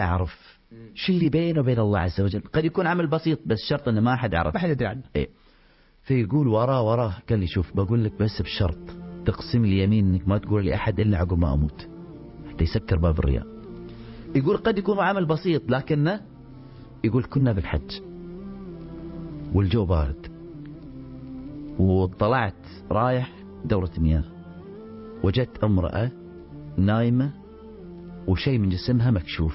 أعرف شو اللي بينه وبين الله عز وجل. قد يكون عمل بسيط بس شرط أنه ما أحد يعرف، ما حد يدري عنه. إيه. فيقول وراه قال لي شوف بقول لك بس بشرط تقسم لي يمين انك ما تقول لي احد الا عقب ما اموت، حتى يسكر باب الرياء. يقول قد يكون عمل بسيط لكنه يقول كنا بالحج والجو بارد وطلعت رايح دورة مياه وجدت امرأة نايمة وشيء من جسمها مكشوف.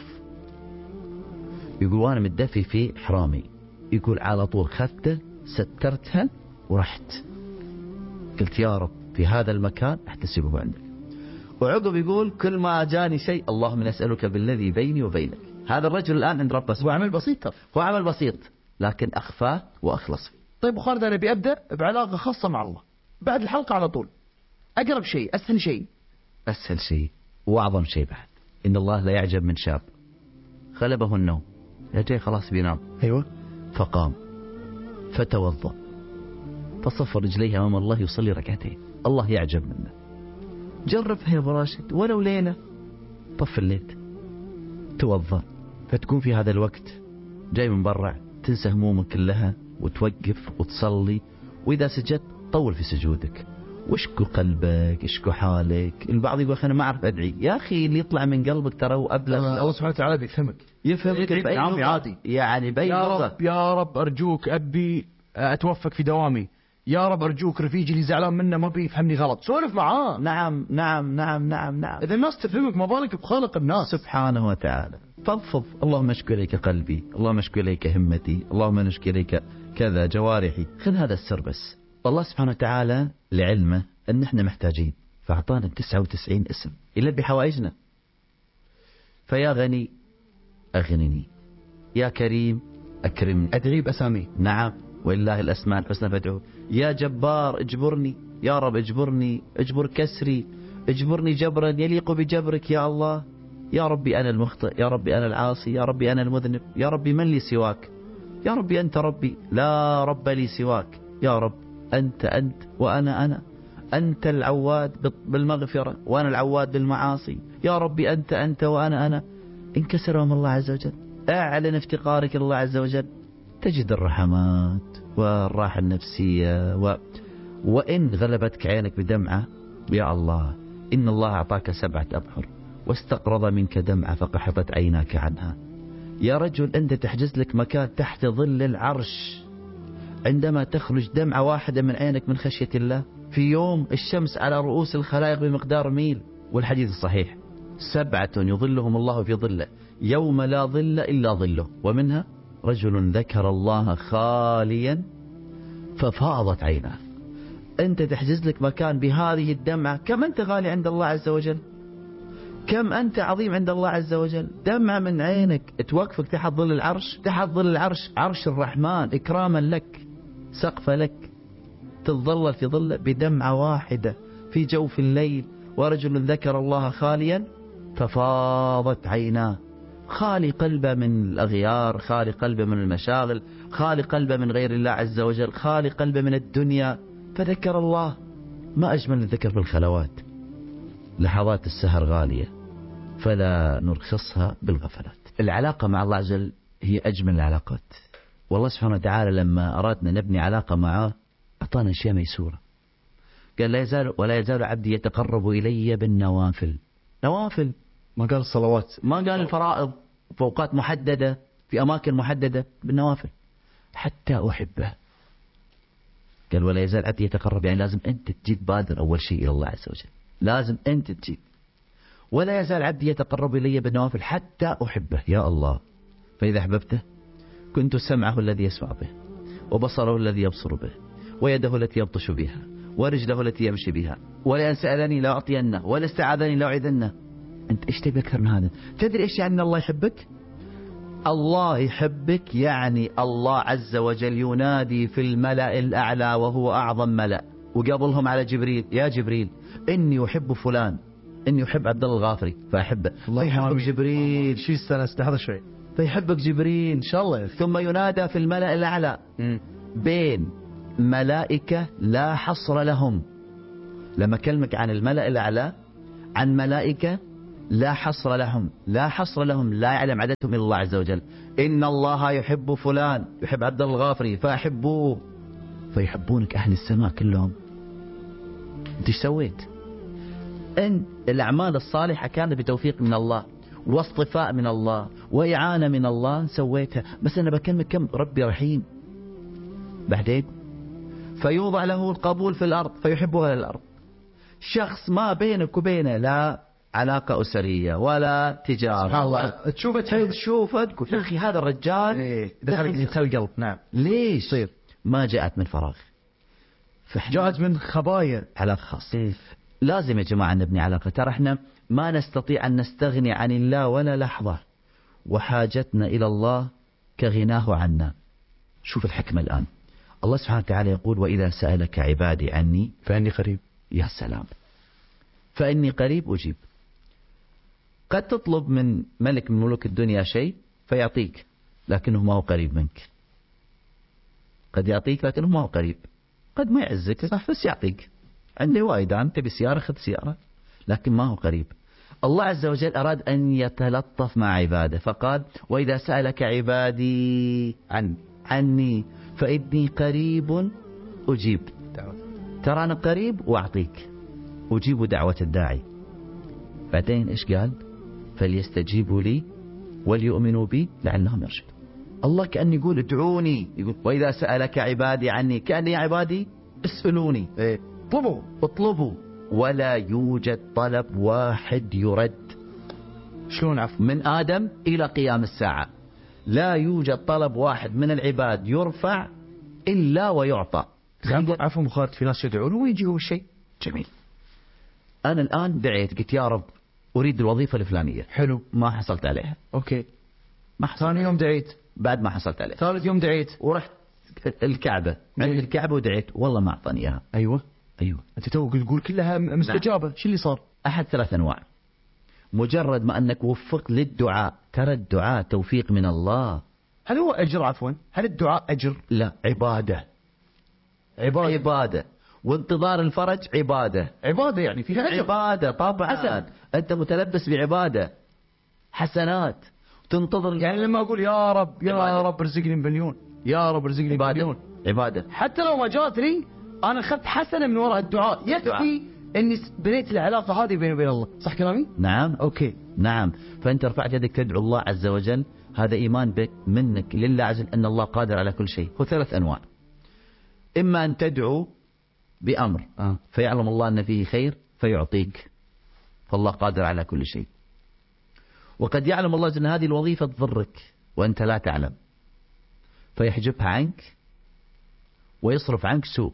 يقول وانا متدفي في حرامي، يقول على طول خذته سترتها ورحت قلت يا رب في هذا المكان احتسبه عندك. وعقب يقول كل ما جاني شيء اللهم نسألك بالذي بيني وبينك. هذا الرجل الآن عند ربه. هو عمل بسيط، هو عمل بسيط لكن أخفاه وأخلص. طيب أبو خالد، أنا بأبدأ بعلاقة خاصة مع الله بعد الحلقة على طول. أقرب شيء، أسهل شيء، أسهل شيء وأعظم شيء بعد. إن الله لا يعجب من شاب غلبه النوم، يا جاي خلاص بينام، أيوة، فقام فتوضأ فصف رجليه أمام الله يصلي ركعتين. الله يعجب منه. جربها يا أبو راشد ولو ليلة، طف الليل توضأ فتكون في هذا الوقت جاي من برا تنسى همومك كلها وتوقف وتصلي. وإذا سجدت طول في سجودك واشكو قلبك اشكو حالك. البعض يقول أنا ما أعرف أدعي. يا أخي اللي يطلع من قلبك ترى وأبلغ. الله سبحانه وتعالى بيفهمك، يفهمك في أي لغة عادي. يعني بأي لغة. يا رب أرجوك أبي أتوفق في دوامي، يا رب أرجوك رفيجي اللي زعلان منه ما بيفهمني غلط، سولف معاه. نعم نعم نعم نعم نعم. إذا الناس تفهمك ما بالك بخالق الناس سبحانه وتعالى. فضفض. اللهم اشكو إليك قلبي، اللهم اشكو إليك همتي، اللهم اشكو إليك كذا جوارحي. خذ هذا السر بس. الله سبحانه وتعالى لعلمه أن احنا محتاجين فأعطانا 99 اسم يلبي حوائجنا. فيا غني أغنني، يا كريم أكرمني. أدعي بأسامي. نعم، ولله الأسماء الحسنى فادعوه. يا جبار اجبرني، يا رب اجبرني، اجبر كسري، اجبرني جبرا يليق بجبرك يا الله. يا ربي أنا المخطئ، يا ربي أنا العاصي، يا ربي أنا المذنب، يا ربي من لي سواك، يا ربي أنت ربي لا رب لي سواك. يا رب أنت وأنا أنت العواد بالمغفرة وأنا العواد بالمعاصي. يا ربي أنت وأنا انكسر أمام الله عز وجل. أعلن افتقارك الله عز وجل تجد الرحمات والراحة النفسية وإن غلبتك عينك بدمعة يا الله إن الله أعطاك 7 أبحر واستقرض منك دمعة فقحطت عيناك عنها. يا رجل أنت تحجز لك مكان تحت ظل العرش عندما تخرج دمعة واحدة من عينك من خشية الله. في يوم الشمس على رؤوس الخلائق بمقدار ميل. والحديث الصحيح 7 يظلهم الله في ظله يوم لا ظل إلا ظله، ومنها رجل ذكر الله خاليا ففاضت عيناه. أنت تحجز لك مكان بهذه الدمعة. كم أنت غالي عند الله عز وجل، كم أنت عظيم عند الله عز وجل. دمعة من عينك توقفك تحت ظل العرش، تحت ظل العرش عرش الرحمن إكراما لك، سقف لك تظلل في ظله بدمعة واحدة في جوف الليل. ورجل ذكر الله خاليا ففاضت عيناه. خالي قلبه من الأغيار، خالي قلبه من المشاغل، خالي قلبه من غير الله عز وجل، خالي قلبه من الدنيا فذكر الله. ما أجمل الذكر في الخلوات. لحظات السهر غالية فلا نرخصها بالغفلات. العلاقة مع الله عز وجل هي أجمل العلاقات. والله سبحانه وتعالى لما أردنا نبني علاقة معه أعطانا أشياء ميسورة. قال لا يزال ولا يزال عبدي يتقرب إلي بالنوافل. نوافل، ما قال الصلوات، ما قال الفرائض في أوقات محددة في أماكن محددة، بالنوافل حتى أحبه. قال ولا يزال عبدي يتقرب، يعني لازم أنت تجيب بادر أول شيء إلى الله عز وجل، لازم أنت تجيب. ولا يزال عبدي يتقرب إلي بالنوافل حتى أحبه. يا الله، فإذا أحببته كنت سمعه الذي يسمع به وبصره الذي يبصر به ويده التي يبطش بها ورجله التي يمشي بها. ولأن سألني لا أعطينه ولا استعاذني لا أعيذنه. أنت إيش تبي أكثر من هذا؟ تدري إيش يعني الله يحبك؟ الله يحبك يعني الله عز وجل ينادي في الملأ الأعلى وهو أعظم ملأ، وقبلهم على جبريل يا جبريل إني أحب فلان، إني أحب عبد الله الغافري فأحبه. الله يحبك جبريل. شو استنست هذا شوي. فيحبك جبريل إن شاء الله. ثم ينادى في الملأ الأعلى بين ملائكة لا حصر لهم. لما كلمك عن الملأ الأعلى عن ملائكة لا حصر لهم، لا حصر لهم، لا يعلم عددهم إلا الله عز وجل. إن الله يحب فلان، يحب عبد الله الغافري فأحبوه، فيحبونك أهل السماء كلهم. أنت ايش سويت؟ أن الأعمال الصالحة كانت بتوفيق من الله واصطفاء من الله وإعانة من الله سويتها. بس أنا بكلمك كم ربي رحيم. بعدين فيوضع له القبول في الأرض فيحبها الأرض. شخص ما بينك وبينه لا علاقة أسرية ولا تجارة. سبحان الله. تشوفه تقول يا أخي هذا الرجال دخلك يسوي قلب. نعم. ليش؟ صير ما جاءت من فراغ، جاءت من خبايا علاقة خاصة. لازم يا جماعة نبني علاقة. ترى احنا ما نستطيع أن نستغني عن الله ولا لحظة، وحاجتنا إلى الله كغناه عنا. شوف الحكمة الآن. الله سبحانه وتعالى يقول وإذا سألك عبادي عني فإني قريب. يا سلام، فإني قريب أجيب. قد تطلب من ملك من ملوك الدنيا شيء فيعطيك لكنه ما هو قريب منك. قد يعطيك لكنه ما هو قريب. قد ما يعزك صح بس يعطيك. عندي وايد تبي سيارة خذ سيارة، لكن ما هو قريب. الله عز وجل أراد أن يتلطف مع عباده فقال وإذا سألك عبادي عني فإني قريب أجيب. ترى أنا قريب وأعطيك، أجيب دعوة الداعي. بعدين إيش قال؟ فليستجيبوا لي وليؤمنوا بي لعلهم يرشدون. الله كأن يقول ادعوني، يقول وإذا سألك عبادي عني، كأن يا عبادي اسألوني، اطلبوا ولا يوجد طلب واحد يرد. شلون عفوا؟ من آدم إلى قيام الساعة لا يوجد طلب واحد من العباد يرفع إلا ويعطى. عفوا مخالط، في ناس يدعون ويجيهم الشيء. جميل. أنا الآن دعيت قلت يا رب أريد الوظيفة الفلانية. حلو. ما حصلت عليها. أوكي. ما حصلت. ثاني يوم دعيت. بعد ما حصلت عليها. ثالث يوم دعيت. ورحت الكعبة عند الكعبة ودعيت والله ما أعطاني إياها. أيوة. أنت تو تقول كلها مستجابة. شو اللي صار؟ أحد 3 أنواع. مجرد ما أنك وفقت للدعاء، ترى الدعاء توفيق من الله. هل هو أجر عفوا؟ هل الدعاء أجر؟ لا، عبادة. وانتظار الفرج عبادة يعني فيها أجر. عبادة طبعا حسن. أنت متلبس بعبادة، حسنات تنتظر. يعني لما أقول يا رب ارزقني مليون، يا رب ارزقني مليون، عبادة. حتى لو ما جات لي أنا أخذت حسنة من وراء الدعاء، يكفي إني بنيت العلاقة هذه بيني وبين الله. صح كلامي؟ نعم. أوكي. نعم. فأنت رفعت يدك تدعو الله عز وجل، هذا إيمان بك منك لله عز وجل أن الله قادر على كل شيء. هو 3 أنواع. إما أن تدعو بأمر فيعلم الله أن فيه خير فيعطيك، فالله قادر على كل شيء. وقد يعلم الله أن هذه الوظيفة تضرك وأنت لا تعلم فيحجبها عنك ويصرف عنك سوء.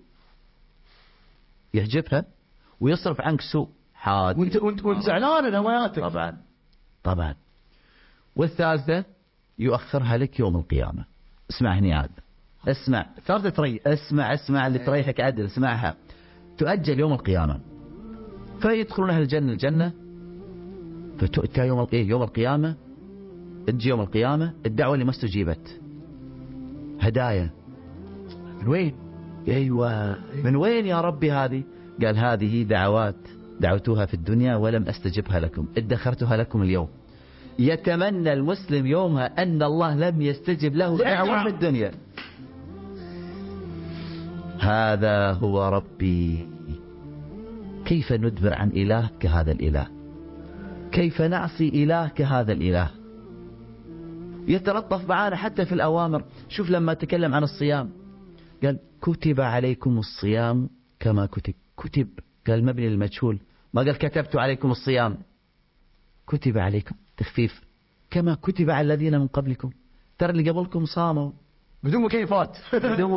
يحجبها ويصرف عنك سوء حاد وانت زعلان نواياتك. طبعا. والثالثة يؤخرها لك يوم القيامة. اسمع هني عاد، اسمع. الثالثة تريح. اسمع اللي تريحك عدل، اسمعها. تؤجل يوم القيامة فيدخلون أهل الجنة فتؤتى يوم القيامة. تجي يوم القيامة الدعوة اللي ما استجيبت هدايا. من وين؟ أيوة من وين يا ربي هذه؟ قال هذه دعوات دعوتها في الدنيا ولم أستجبها لكم، ادخرتها لكم اليوم. يتمنى المسلم يومها أن الله لم يستجب له دعوة في الدنيا. هذا هو ربي. كيف ندبر عن إله كهذا الإله؟ كيف نعصي إله كهذا الإله؟ يتلطف معنا حتى في الأوامر. شوف لما تكلم عن الصيام قال كتب عليكم الصيام كما كتب. قال مبني للمجهول، ما قال كتبت عليكم الصيام. كتب عليكم تخفيف كما كتب على الذين من قبلكم. ترى اللي قبلكم صاموا بدون مكيفات. بدون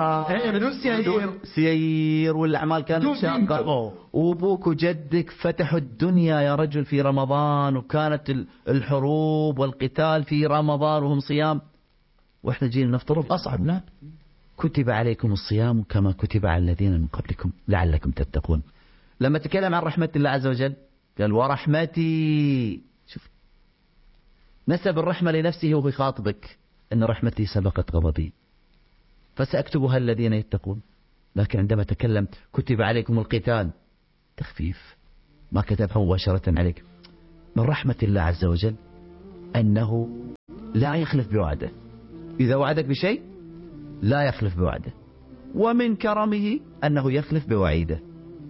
سيير والأعمال كانت شاقة. وأبوك وجدك فتحوا الدنيا يا رجل في رمضان، وكانت الحروب والقتال في رمضان وهم صيام، وإحنا جينا نفطر أصعب. لا، كتب عليكم الصيام كما كتب على الذين من قبلكم لعلكم تتقون. لما تكلم عن رحمة الله عز وجل قال ورحمتي. شوف نسب الرحمة لنفسه وهو يخاطبك أن رحمتي سبقت غضبي فسأكتبها الذين يتقون. لكن عندما تكلم كتب عليكم القتال تخفيف، ما كتبها مباشرة عليك. من رحمة الله عز وجل أنه لا يخلف بوعده، إذا وعدك بشيء لا يخلف بوعده، ومن كرمه أنه يخلف بوعيده.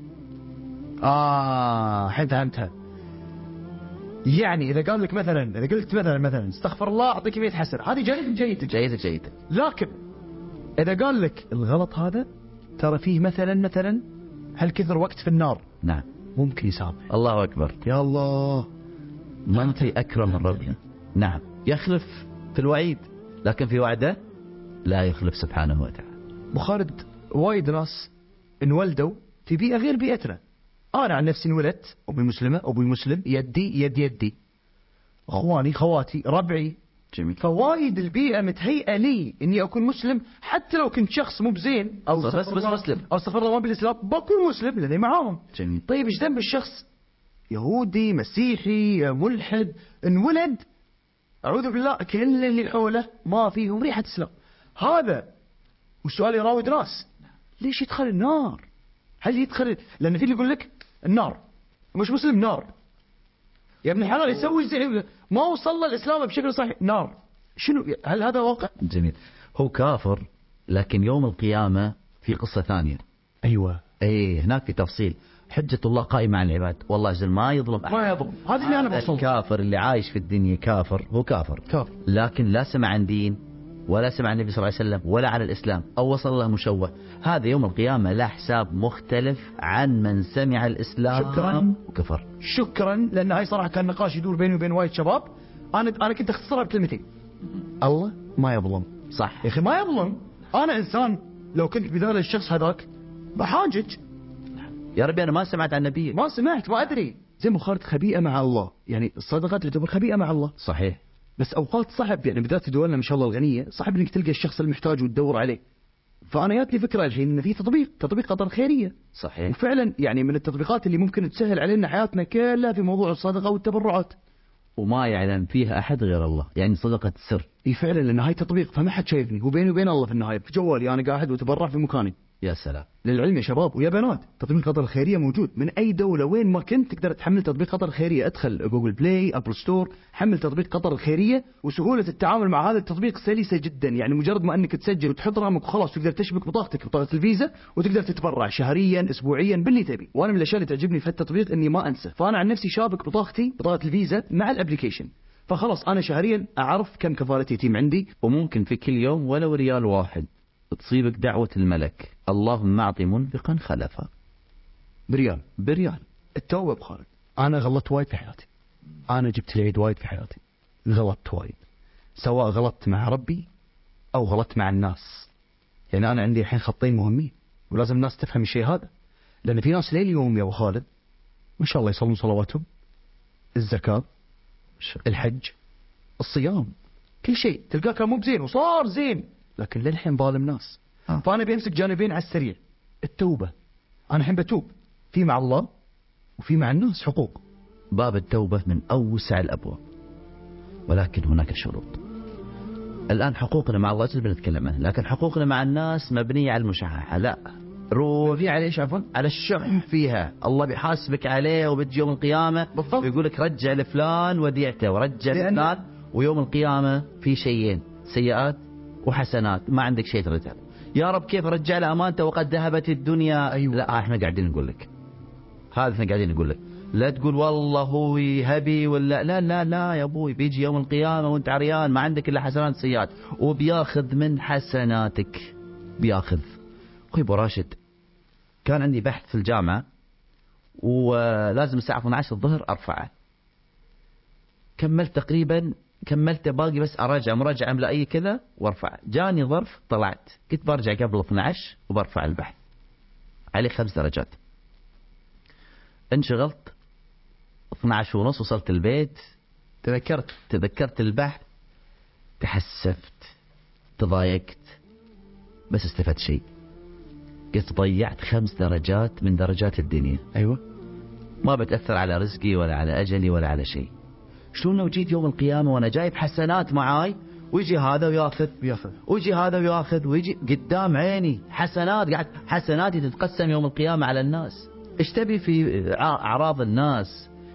الحين فهمتها. يعني إذا قال لك مثلا، إذا قلت مثلا استغفر الله أعطيك 100 حسنة، هذه جيدة. لكن إذا قال لك الغلط هذا ترى فيه مثلا هالكثر وقت في النار، نعم ممكن يسامح. الله أكبر، يا الله، ما أنت أكرم من ربنا. نعم يخلف في الوعيد، لكن في وعده لا يخلف سبحانه وتعالى. أبو خالد، وايد ناس انولدوا في بيئة غير بيئتنا. أنا عن نفسي انولدت أمي مسلمة، أبوي مسلم، يدي أخواني خواتي ربعي. جميل. فوايد البيئة متهيئة لي إني أكون مسلم، حتى لو كنت شخص مو بزين أو بس مسلم، أو استغفر الله ما بالإسلام، بكون مسلم لأني معاهم. جميل. طيب إيش ذنب الشخص يهودي مسيحي ملحد انولد أعوذ بالله كل اللي حوله ما فيهم ريحة إسلام؟ هذا والسؤال يراود ناس، ليش يدخل النار؟ هل يدخل لأن في اللي يقول لك النار مش مسلم نار، يا ابن الحلال يسوي زي ما وصل الإسلام بشكل صحيح نار. شنو؟ هل هذا واقع؟ جميل. هو كافر، لكن يوم القيامة في قصة ثانية. أيوة. هناك في تفصيل. حجة الله قائمة على العباد، والله جل ما يظلم أحد. ما يظلم. هذا اللي أنا بوصل. الكافر اللي عايش في الدنيا كافر، هو كافر، لكن لا سمع عن دين ولا سمع عن النبي صلى الله عليه وسلم ولا على الإسلام أو وصل له مشوه. هذا يوم القيامة لا حساب مختلف عن من سمع الإسلام شكرا وكفر. شكرا، لأن هاي صراحة كان نقاش يدور بيني وبين وايد شباب. أنا كنت أختصرها بكلمتين: الله ما يظلم. صح يا أخي ما يظلم. أنا إنسان لو كنت بدال الشخص هذاك بحاجج، يا ربي أنا ما سمعت عن النبي، ما سمعت، ما أدري. زي مخالط خبيئة مع الله، يعني الصدقة تعتبر خبيئة مع الله. صحيح. بس أوقات صعب، يعني بالذات في دولنا ما شاء الله الغنية، صعب إنك تلقى الشخص المحتاج وتدور عليه. فأنا جاتني فكرة الحين إن في تطبيق قطر خيرية. صحيح. وفعلا يعني من التطبيقات اللي ممكن تسهل علينا حياتنا كلها في موضوع الصدقة والتبرعات، وما يعلم فيها أحد غير الله، يعني صدقة السر. فعلا لأن هاي تطبيق، فما حد شايفني، وبيني وبين الله في النهاية في جوالي أنا قاعد وتبرع في مكاني. يا سلام. للعلم يا شباب ويا بنات، تطبيق قطر الخيرية موجود من أي دولة وين ما كنت تقدر تحمل تطبيق قطر الخيرية. ادخل جوجل بلاي، أبل ستور، حمل تطبيق قطر الخيرية، وسهولة التعامل مع هذا التطبيق سلسة جدا. يعني مجرد ما أنك تسجل وتحط رقمك وخلاص تقدر تشبك بطاقتك بطاقة الفيزا وتقدر تتبرع شهريا أسبوعيا باللي تبي. وأنا من الأشياء اللي تعجبني في التطبيق إني ما أنسى، فأنا عن نفسي شابك بطاقتي بطاقة الفيزا مع الابليكيشن، فخلاص أنا شهريا أعرف كم كفالة يتيم عندي. وممكن في كل يوم ولو ريال واحد تصيبك دعوة الملك: اللهم أعطي منفقا خلفا. بريال. التوبة بخارج. أنا غلطت وايد في حياتي، أنا جبت العيد وايد في حياتي، غلطت وايد، سواء غلطت مع ربي أو غلطت مع الناس. يعني أنا عندي الحين خطين مهمين ولازم الناس تفهم الشيء هذا، لأن في ناس ليل اليوم يا أبو خالد ما شاء الله يصلون صلواتهم، الزكاة، الحج، الصيام، كل شيء تلقاه كان مو بزين وصار زين، لكن للحين ظالم ناس. فأنا بيمسك جانبين على السريع. التوبة، أنا الحين بتوب، في مع الله وفي مع الناس حقوق. باب التوبة من أوسع الأبواب، ولكن هناك شروط. الآن حقوقنا مع الله جل بنتكلم عنها، لكن حقوقنا مع الناس مبنية على المشاحة. لا، مبنية على إيش عفوا؟ على الشح فيها. الله بيحاسبك عليه وبتجي يوم القيامة ويقول لك رجع لفلان وديعته ورجع لفلان. ويوم القيامة في شيئين: سيئات وحسنات، ما عندك شيء ترجع. يا رب كيف رجع له أمانته وقد ذهبت الدنيا؟ أيوة. لا، احنا قاعدين نقول لك هذا، احنا قاعدين نقول لك لا تقول والله هو هبي ولا لا لا لا يا ابوي، بيجي يوم القيامة وانت عريان ما عندك الا حسنات سيئات، وبياخذ من حسناتك، بياخذ. اخوي ابو راشد، كان عندي بحث في الجامعة ولازم الساعة 12 الظهر ارفعه، كملت باقي بس اراجع مراجعة املائية كذا وارفع. جاني ظرف طلعت، كنت برجع قبل 12 وبرفع البحث عليه 5 درجات. انشغلت 12 ونص، وصلت البيت تذكرت البحث، تحسفت، تضايقت، بس استفدت شيء. قلت ضيعت 5 درجات من درجات الدنيا. أيوة. ما بتأثر على رزقي ولا على أجلي ولا على شيء. شلون لو جيت يوم القيامة وأنا جايب حسنات معاي ويجي هذا وياخذ ويجي هذا وياخذ ويجي قدام عيني حسنات، قاعد حسناتي تتقسم يوم القيامة على الناس. ايش تبي في أعراض الناس؟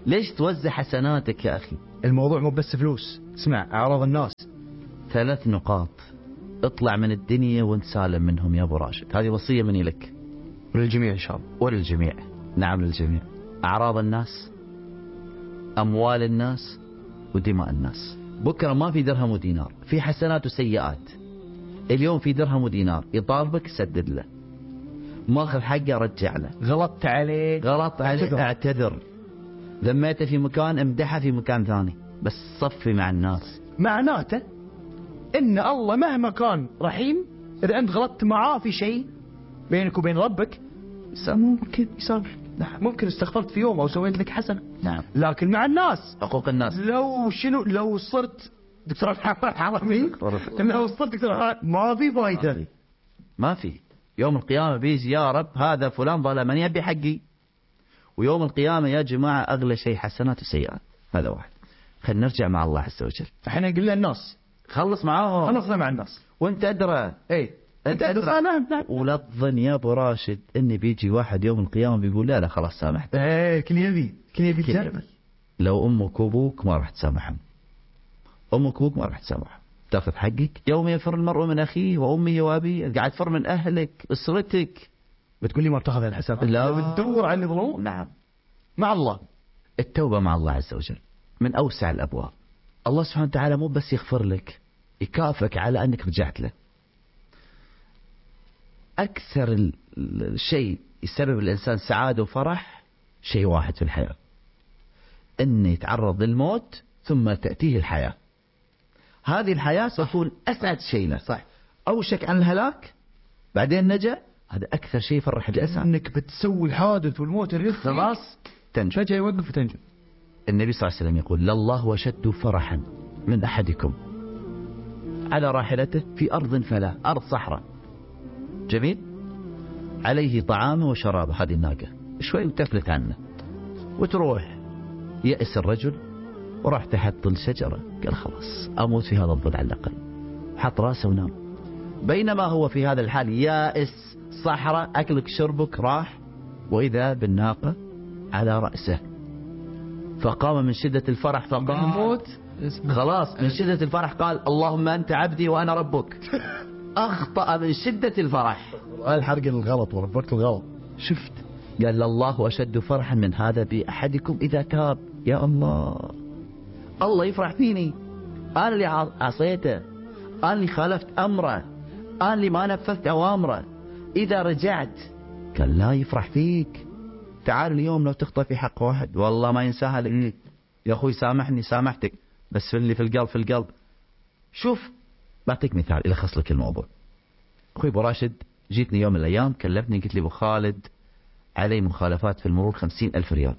ليش توزع حسناتك يا أخي؟ الموضوع مو بس فلوس. اسمع، أعراض الناس 3 نقاط، اطلع من الدنيا وانت سالم منهم يا أبو راشد. هذه وصية مني لك وللجميع إن شاء الله. وللجميع. نعم للجميع. أعراض الناس، أموال الناس، ودماء الناس. بكرة ما في درهم ودينار، في حسنات وسيئات. اليوم في درهم ودينار، يطالبك سدد له، ماخذ حقه رجع له، غلطت عليه اعتذر، ذميته في مكان امدحه في مكان ثاني، بس صفي مع الناس. معناته إن الله مهما كان رحيم، إذا أنت غلطت معاه في شيء بينك وبين ربك ممكن يسامح. ممكن استغفرت في يوم أو سويت لك حسنة. نعم. لكن مع الناس، حقوق الناس، لو صرت دكتور حرامي، لو صرت دكتور حرامي ما في فايدة. ما في. يوم القيامة بيجي يا رب هذا فلان ظلمني أبي حقي. ويوم القيامة يا جماعة أغلى شيء حسنات وسيئات. هذا واحد. خلينا نرجع مع الله عز وجل. احنا قلنا الناس خلص معاهم، خلصنا مع الناس وانت أدرى. انت أدرى. ولا تظن يا أبو راشد إن بيجي واحد يوم القيامة بيقول لا خلاص سامحت. كل يبي تسامح. لو أمك وأبوك ما راح تسامحهم، أمك وأبوك ما راح تسامحهم، تأخذ حقك. يوم يفر المرء من أخيه وأمه وأبيه، قاعد تفر من أهلك أسرتك، بتقول لي ما بتاخذ الحساب؟ لا، بتدور على الظلم. نعم. مع الله. التوبة مع الله عز وجل من أوسع الأبواب. الله سبحانه وتعالى مو بس يغفر لك، يكافئك على أنك رجعت له. أكثر الشيء يسبب الإنسان سعادة وفرح شيء واحد في الحياة، أنه يتعرض للموت ثم تأتيه الحياة. هذه الحياة ستكون أسعد شيء له. صح. أوشك عن الهلاك بعدين نجا، هذا أكثر شيء يفرح الإنسان. أنك بتسوي الحادث والموت اللي خلاص تنجو، فجأة يوقف وتنجو. النبي صلى الله عليه وسلم يقول لله وشد فرحا من أحدكم على راحلته في أرض فلا، أرض صحراء، جميل، عليه طعامه وشرابه، هذه الناقة شوي وتفلت عنه، وتروح يأس الرجل وراح تحت ظل شجرة، قال خلاص أموت في هذا الظل على الأقل، حط راسه ونام. بينما هو في هذا الحال يائس، صحراء، أكلك شربك راح، وإذا بالناقة على رأسه، فقام من شدة الفرح، فقام موت خلاص من شدة الفرح قال اللهم أنت عبدي وأنا ربك. أخطأ من شدة الفرح، الحرق الغلط وربطت الغلط. شفت؟ قال الله أشد فرحا من هذا بأحدكم إذا تاب. يا الله، الله يفرح فيني، أنا اللي عصيته، أنا اللي خالفت أمره، أنا اللي ما نفذت أوامره، إذا رجعت قال لا يفرح فيك. تعال اليوم لو تخطئ في حق واحد والله ما ينساها لك، يا أخوي سامحني سامحتك، بس اللي في القلب في القلب. شوف بعطيك مثال يلخص لك الموضوع. أخوي أبو راشد جيتني يوم من الأيام كلمتني قلت لي أبو خالد علي مخالفات في المرور 50,000 ريال.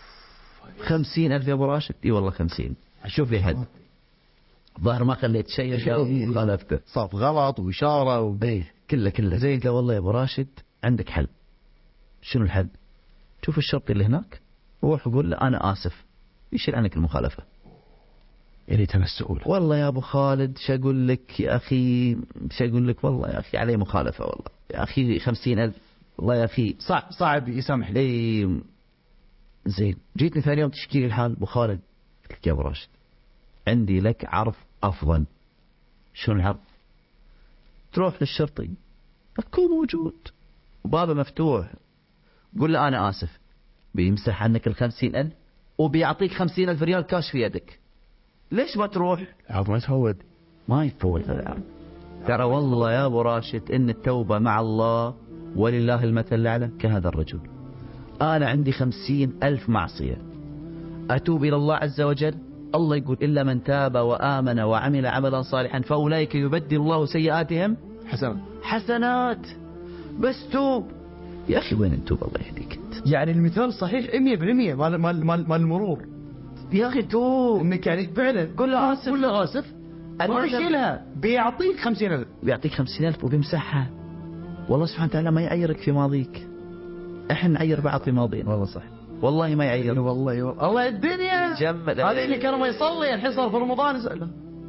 50,000 يا أبو راشد؟ إي والله 50. شوف لي حد ظاهر ما خليت شيء خالفته، صف غلط وإشارة كله زي. قال والله يا أبو راشد عندك حل. شنو الحل؟ شوف الشرطي اللي هناك روح وقول له أنا آسف يشيل عنك المخالفة. اللي تمسؤول. والله يا أبو خالد شاقول لك يا أخي، شاقول لك والله يا أخي عليه مخالفة، والله يا أخي 50,000 والله يا أخي صعب يسامح لي. زين. جيتني ثاني يوم تشكيلي الحال أبو خالد، قلت لك يا أبو راشد عندي لك عرض أفضل. شنو العرض؟ تروح للشرطي أكون موجود وبابه مفتوح، قول له أنا آسف، بيمسح عنك 50,000 وبيعطيك 50,000 ريال كاش في يدك. ليش ما تروح؟ عرض ما يتفوت. ما يتفوت هذا العرض. ترى والله يا أبو راشد إن التوبة مع الله ولله المثل الأعلى كهذا الرجل. أنا عندي 50,000 معصية، أتوب إلى الله عز وجل، الله يقول إلا من تاب وآمن وعمل عملا صالحا فأولئك يبدل الله سيئاتهم حسنات. بس توب يا أخي، وين التوب الله يهديك أنت؟ يعني المثال صحيح 100% مال المرور يا أخي توب، إنك يعني فعلا قل له آسف ما يشيلها، بيعطيك 50,000، بيعطيك 50,000 وبيمسحها. والله سبحانه وتعالى ما يعيرك في ماضيك، احنا نعير بعض في ماضينا. والله صح، والله ما يعير. والله الدنيا جمل. هذا اللي كان ما يصلي الحين صار في رمضان يسأله.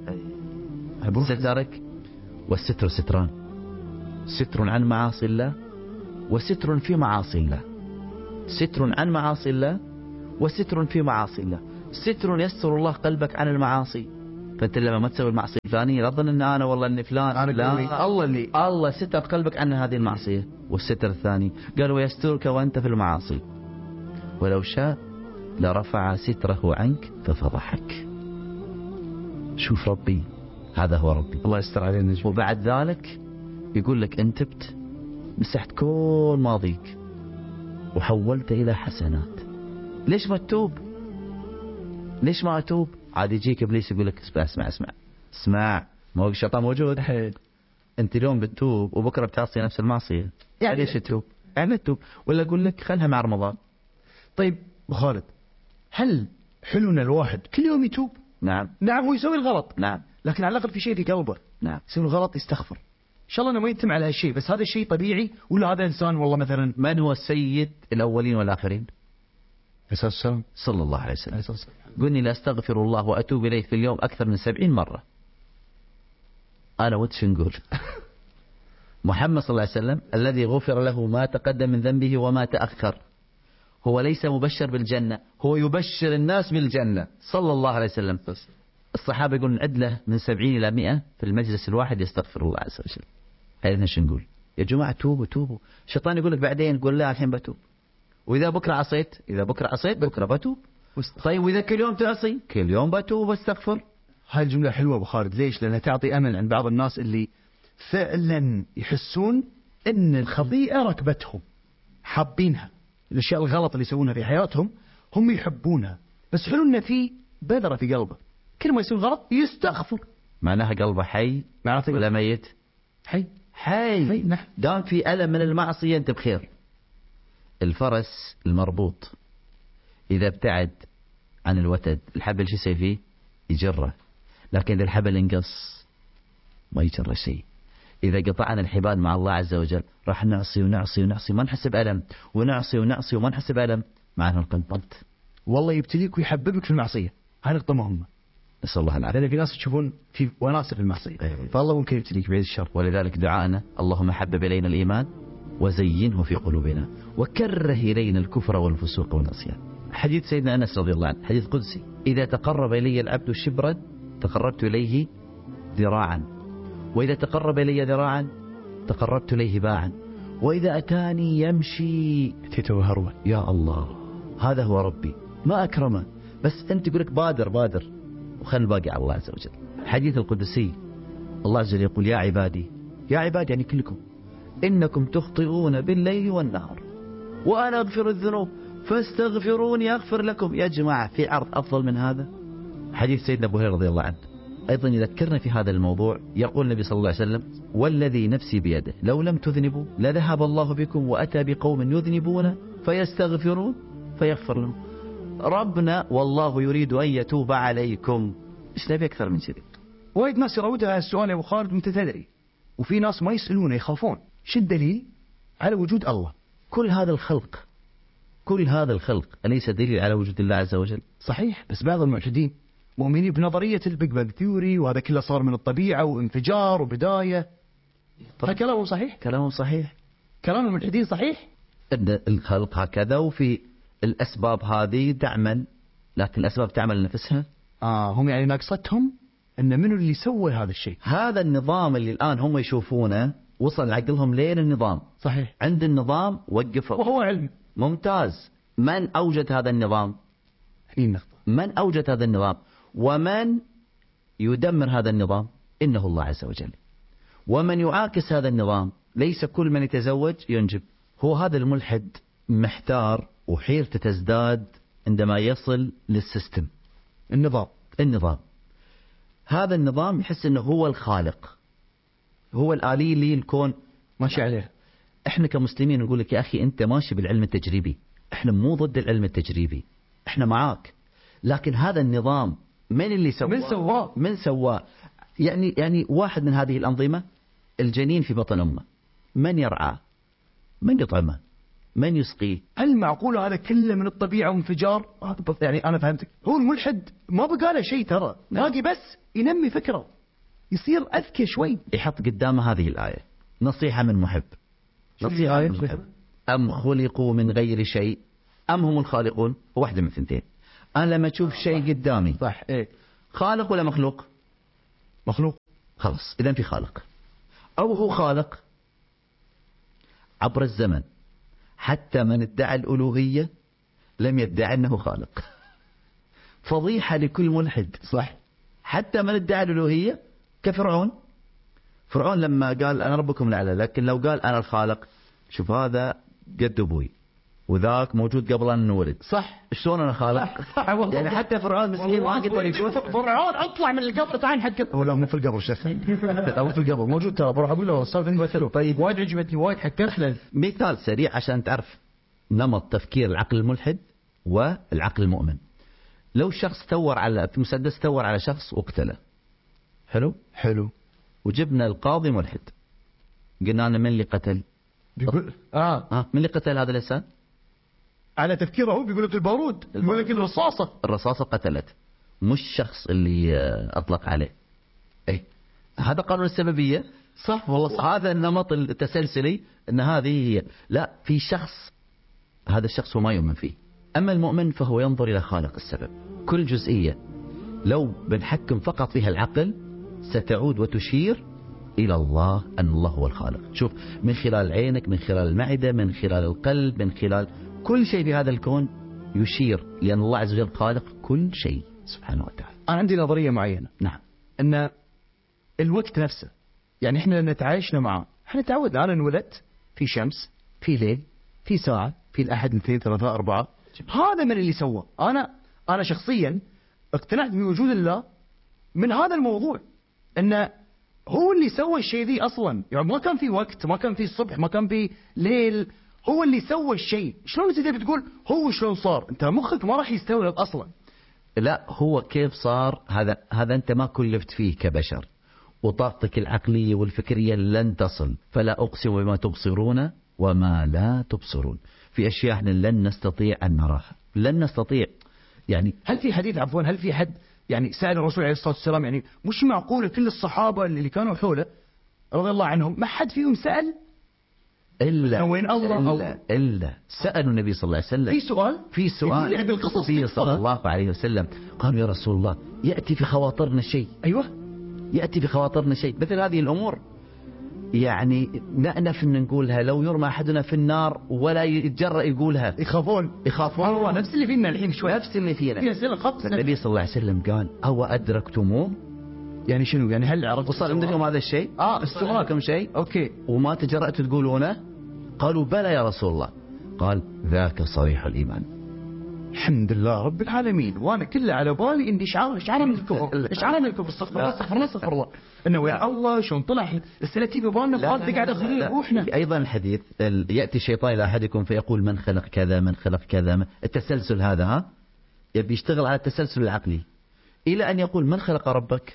سترك والستر ستران، ستر عن معاصي الله وستر في معاصي الله. ستر عن معاصي الله وستر في معاصي الله. ستر يستر الله قلبك عن المعاصي. فأنت لما ما تسوي المعصية الفلانية لا تظن أن أنا والله أن فلان، أنا لا، الله ستر قلبك عن هذه المعصية. والستر الثاني قال ويسترك وأنت في المعاصي ولو شاء لرفع ستره عنك ففضحك. شوف ربي، هذا هو ربي، الله يستر علينا. وبعد ذلك يقول لك أنت تبت، مسحت كل ماضيك وحولت إلى حسنات. ليش ما تتوب؟ ليش ما أتوب؟ عاد يجيك إبليس يقول لك اسمع ما هو الشيطان موجود. أنت اليوم بتتوب وبكرة بتعصي نفس المعصية، يعني ليش تتوب؟ يعني تتوب. ولا أقول لك خلها مع رمضان. طيب أبو خالد، هل حلونا الواحد كل يوم يتوب؟ نعم هو يسوي الغلط، نعم، لكن على الأقل في شيء في قلبه. نعم، يسوي الغلط يستغفر. إن شاء الله أنه ما يتم على هالشيء، بس هذا الشيء طبيعي ولا هذا إنسان والله مثلا؟ من هو السيد الأولين والآخرين؟ أساس السلام صلى الله عليه وسلم. قلني لا أستغفر الله وأتوب إليه في اليوم أكثر من 70 مرة. أنا وش نقول؟ محمد صلى الله عليه وسلم الذي غفر له ما تقدم من ذنبه وما تأخر، هو ليس مبشر بالجنة، هو يبشر الناس بالجنة صلى الله عليه وسلم. الصحابة يقولون عدله من 70 إلى 100 في المجلس الواحد يستغفر الله عز وجل. هذا شو نقول؟ يا جماعة توبوا. الشيطان يقول لك بعدين، قول لا الحين بتوب. وإذا بكرة عصيت، بكرة بتوب. طيب وإذا كل يوم تعصي، كل يوم بتوب واستغفر. هاي الجملة حلوة أبو خالد. ليش؟ لأنها تعطي أمل عند بعض الناس اللي فعلا يحسون أن الخطيئة ركبتهم، حابينها. الأشياء الغلط اللي يسوونها في حياتهم هم يحبونها، بس حلو أن في بذرة في قلبه كل ما يسوي غلط يستغفر. معناها قلبه حي ولا ميت؟ حي. نعم. دام في ألم من المعصية أنت بخير. الفرس المربوط إذا ابتعد عن الوتد الحبل شو يسوي فيه؟ يجره. لكن إذا الحبل انقص ما يجر شيء. إذا قطعنا الحبال مع الله عز وجل راح نعصي ما نحس بألم، ونعصي وما نحس بألم، معناها القلب مات. والله يبتليك ويحببك في المعصية. هاي نقطة مهمة. نسأل الله العافية. لأن في ناس تشوفون في وناسة في المعصية، فالله ممكن يبتليك بعيد الشر. ولذلك دعاءنا اللهم حبب إلينا الإيمان وزينه في قلوبنا وكره إلينا الكفر والفسوق والعصيان. حديث سيدنا أنس رضي الله عنه، حديث قدسي: إذا تقرب إلي العبد شبرا تقربت إليه ذراعا، وإذا تقرب إلي ذراعا تقربت إليه باعا، وإذا أتاني يمشي أتيته هرولة. يا الله، هذا هو ربي، ما أكرمه. بس أنت يقولك بادر وخل الباقي على الله عز وجل. حديث القدسي الله عز وجل يقول: يا عبادي يعني كلكم، إنكم تخطئون بالليل والنهار وأنا أغفر الذنوب فاستغفروني أغفر لكم. يا جماعة في عرض أفضل من هذا؟ حديث سيدنا أبو هريرة رضي الله عنه أيضا يذكرنا في هذا الموضوع. يقول النبي صلى الله عليه وسلم: والذي نفسي بيده لو لم تذنبوا لذهب الله بكم وأتى بقوم يذنبون فيستغفرون فيغفر لهم. ربنا والله يريد أن يتوب عليكم. إيش نبي أكثر من كذا؟ وايد ناس يراودها السؤال يا أبو خالد وأنت تدري، وفي ناس ما يسألونه يخافون. شو الدليل على وجود الله؟ كل هذا الخلق أليس دليل على وجود الله عز وجل؟ صحيح، بس بعض المعتدين مؤمنين بنظرية البيج بانج ثيوري، وهذا كله صار من الطبيعة وانفجار وبداية. هذا كلامهم صحيح؟ كلامهم صحيح. كلام الملحدين صحيح؟ أن الخلق هكذا، وفي الأسباب هذه تعمل، لكن الأسباب تعمل لنفسها. هم يعني ناقصتهم أن منو اللي سوى هذا الشيء. هذا النظام اللي الآن هم يشوفونه وصل عقلهم لين النظام. صحيح. عند النظام وقفوا. وهو علم ممتاز. من أوجد هذا النظام؟ من أوجد هذا النظام ومن يدمر هذا النظام؟ إنه الله عز وجل. ومن يعاكس هذا النظام؟ ليس كل من يتزوج ينجب. هو هذا الملحد محتار وحيرته تزداد عندما يصل للسيستم، النظام. هذا النظام يحس أنه هو الخالق، هو الآلي اللي الكون ماشي عليه. احنا كمسلمين نقول لك: يا أخي أنت ماشي بالعلم التجريبي، احنا مو ضد العلم التجريبي، احنا معاك. لكن هذا النظام من اللي سواه؟ من سواه؟ يعني واحد من هذه الأنظمة، الجنين في بطن أمه، من يرعاه؟ من يطعمه؟ من يسقيه؟ هل معقول هذا كله من الطبيعة وانفجار؟ يعني أنا فهمتك. هو الملحد ما بقى له شيء ترى، باقي بس ينمي فكرة، يصير أذكى شوي. يحط قدامه هذه الآية: نصيحة من محب. نصيحة من محب: أم خلقوا من غير شيء أم هم الخالقون؟ واحدة من ثنتين. أنا لما أشوف شيء قدامي صح. إيه. خالق ولا مخلوق؟ مخلوق. خلاص إذن في خالق، أو هو خالق. عبر الزمن حتى من ادعى الألوهية لم يدعي أنه خالق. فضيحة لكل ملحد. صح. حتى من ادعى الألوهية كفرعون. فرعون لما قال أنا ربكم الأعلى، لكن لو قال أنا الخالق، شوف هذا قد أبوي وذاك موجود قبل أن نولد. صح. شلون أنا خالق؟ صح. يعني حتى فرعون مسكين ما قدر يقول فرعون اطلع من القبر تعال حق ولا مو في القبر شيخ. او في القبر موجود ترى، بروح اقول له استاذ مثله. طيب وايد عجبتني وايد حكيت له مثال سريع عشان تعرف نمط تفكير العقل الملحد والعقل المؤمن. لو شخص ثور على في مسدس ثور على شخص وقتله، حلو، وجبنا القاضي ملحد، قلنا له من اللي قتل؟ بيقول من اللي قتل هذا الإنسان؟ على تفكيره هو بيقول لك البارود، بيقول لك الرصاصة قتلت، مش الشخص اللي أطلق عليه. أي هذا قانون السببية. صح والله صح. هذا النمط التسلسلي أن هذه هي. لا، في شخص، هذا الشخص هو ما يؤمن فيه. أما المؤمن فهو ينظر إلى خالق السبب. كل جزئية لو بنحكم فقط فيها العقل ستعود وتشير إلى الله، أن الله هو الخالق. شوف، من خلال عينك، من خلال المعدة، من خلال القلب، من خلال كل شيء في هذا الكون يشير، لأن الله عز وجل خالق كل شيء سبحانه وتعالى. أنا عندي نظرية معينة. نعم. أن الوقت نفسه، يعني إحنا لما تعايشنا معه إحنا تعودنا. أنا انولدت في شمس، في ليل، في ساعة، في الأحد، الاثنين، ثلاثة، أربعة. هذا من اللي سوى. أنا شخصيا اقتنعت بوجود الله من هذا الموضوع، أنه هو اللي سوى الشيء ذي أصلا. يعني ما كان في وقت، ما كان في صبح، ما كان في ليل، هو اللي سوى الشيء. شلون تقدر بتقول هو شلون صار؟ أنت مخك ما راح يستوعب أصلا. لا، هو كيف صار هذا أنت ما كلفت فيه كبشر، وطاقتك العقلية والفكرية لن تصل. فلا أقسم بما تبصرون وما لا تبصرون. في أشياء احنا لن نستطيع أن نراها، لن نستطيع. يعني هل في حديث، عفوا، هل في حد يعني سأل الرسول عليه الصلاة والسلام؟ يعني مش معقول كل الصحابة اللي كانوا حوله رضي الله عنهم ما حد فيهم سأل إلا وين الله إلا سألوا النبي صلى الله عليه وسلم. في سؤال في صلى الله عليه وسلم. قالوا يا رسول الله يأتي في خواطرنا شيء. أيوة، يأتي في خواطرنا شيء مثل هذه الأمور، يعني نأنف أن نقولها. لو يرمى أحدنا في النار ولا يتجرأ يقولها، يخافون الله. نفس اللي فينا الحين شوي، نفس اللي فينا. النبي صلى الله عليه وسلم قال أو أدركتموه؟ يعني شنو؟ يعني هل عرفت وصل عندكم هذا الشيء؟ استغراكم شيء أوكي وما تجرأتوا تقولونه؟ قالوا بلى يا رسول الله. قال ذاك صريح الإيمان. الحمد لله رب العالمين. وانا كله على بالي اني ايش عالم الكفر استغفر الله انه يا الله شلون طلع السلتي ببالنا فاضي قاعد اخذ روحنا. ايضا الحديث ياتي الشيطان الى احدكم فيقول من خلق كذا من خلق كذا. التسلسل هذا يبي يشتغل على التسلسل العقلي الى ان يقول من خلق ربك.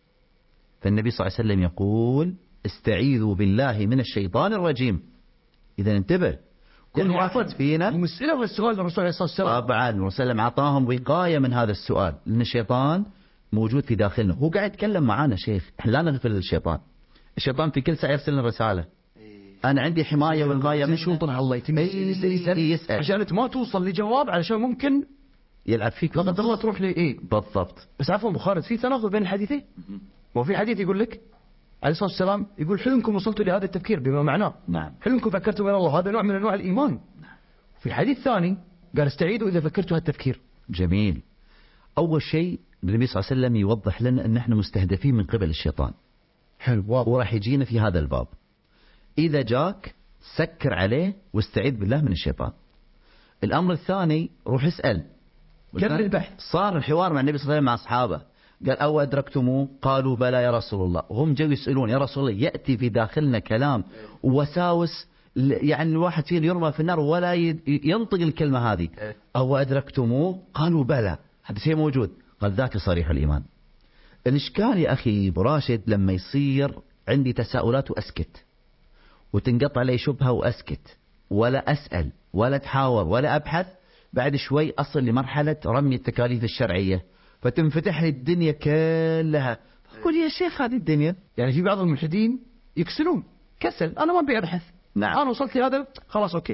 فالنبي صلى الله عليه وسلم يقول استعيذوا بالله من الشيطان الرجيم. اذا انتبه، كل واحد فينا مسألة السؤال الرسول عليه الصلاة والسلام. طبعا الرسول اعطاهم وقاية من هذا السؤال، لأن الشيطان موجود في داخلنا. هو قاعد يتكلم معانا شيخ، لا نغفل الشيطان. الشيطان في كل ساعة يرسل لنا رسالة. أنا عندي حماية والغاية من شو طلع الله يسأل عشان أنت ما توصل لجواب، علشان ممكن يلعب فيك لا قدر الله تروح لي بالضبط. بس عفوا بخارج في تناقض بين الحديثين. وفي حديث يقول لك عليه الصلاة والسلام يقول حلمكم وصلتوا لهذا التفكير بما معناه. نعم. حلمكم فكرتوا من الله، هذا نوع من أنواع الإيمان. في حديث ثاني قال استعيدوا إذا فكرتوا هالتفكير. جميل. أول شيء النبي صلى الله عليه وسلم يوضح لنا أن نحن مستهدفين من قبل الشيطان. حلو. وراح يجينا في هذا الباب. إذا جاك سكر عليه واستعيذ بالله من الشيطان. الأمر الثاني روح اسأل. كمل البحث. صار الحوار مع النبي صلى الله عليه وسلم مع أصحابه. قال أو أدركتموه؟ قالوا بلى يا رسول الله. وهم جو يسألون يا رسول الله، يأتي في داخلنا كلام ووساوس، يعني الواحد فينا يرمى في النار ولا ينطق الكلمة هذه. أو أدركتموه؟ قالوا بلى. هذا شيء موجود. قال ذاك صريح الإيمان. الإشكال يا أخي أبو راشد لما يصير عندي تساؤلات وأسكت، وتنقطع لي شبهة وأسكت، ولا أسأل ولا أتحاور ولا أبحث، بعد شوي أصل لمرحلة رمي التكاليف الشرعية، فتنفتح لي الدنيا كلها. أقول يا شيخ هذه الدنيا. يعني في بعض الملحدين يكسلون، كسل، أنا ما أبي أبحث. نعم. أنا وصلت لهذا خلاص أوكي.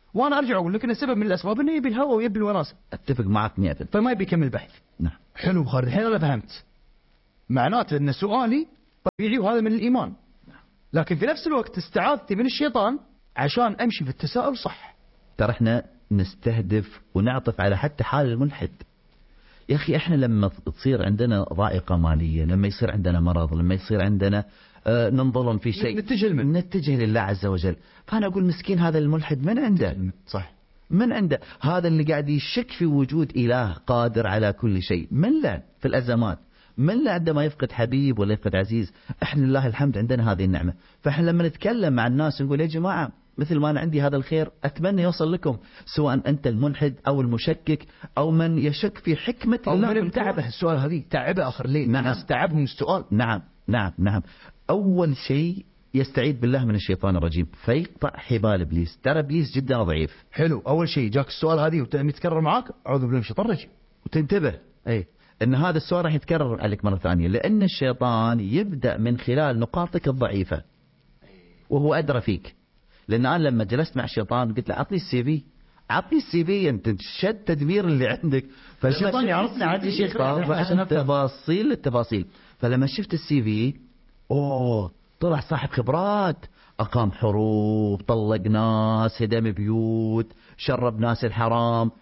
وانا ارجع اقول لك ان السبب من الاسباب انه يبي الهوى ويبي الوناسه، اتفق معك 100%. فما يبي يكمل بحث. نعم. حلو خالد، الحين انا فهمت. معناته ان سؤالي طبيعي وهذا من الايمان، لكن في نفس الوقت استعاذتي من الشيطان عشان امشي في التساؤل صح. ترى احنا نستهدف ونعطف على حتى حال الملحد. يا اخي احنا لما تصير عندنا ضائقة مالية، لما يصير عندنا مرض، لما يصير عندنا ننظلم في شيء، نتجه لله عز وجل. فانا اقول مسكين هذا الملحد من عنده؟ صح. من عنده هذا اللي قاعد يشك في وجود اله قادر على كل شيء، من له في الازمات، من له عندما يفقد حبيب ولا يفقد عزيز. احنا لله الحمد عندنا هذه النعمة. فاحنا لما نتكلم مع الناس نقول يا جماعة مثل ما أنا عندي هذا الخير أتمنى يوصل لكم، سواء أنت الملحد أو المشكك أو من يشك في حكمة الله. أو من تعبه السؤال هذه، تعبه آخر ليل. نعم. تعبهم السؤال. نعم نعم نعم. أول شيء يستعيذ بالله من الشيطان الرجيم فيقطع حبال إبليس. ترى إبليس جدا ضعيف. حلو، أول شيء جاك السؤال هذه ويتكرر معك، أعوذ بالله من الشيطان الرجيم، وتنتبه أن هذا السؤال راح يتكرر عليك مرة ثانية، لأن الشيطان يبدأ من خلال نقاطك الضعيفة وهو أدرى فيك. لأن أنا لما جلست مع الشيطان قلت له عطني السي في، عطني السي في، أنت شد تدمير اللي عندك. فالشيطان يعرفنا عاد يا شيخ تفاصيل التفاصيل. فلما شفت السي في طلع صاحب خبرات، أقام حروب، طلق ناس، هدم بيوت، شرب ناس الحرام.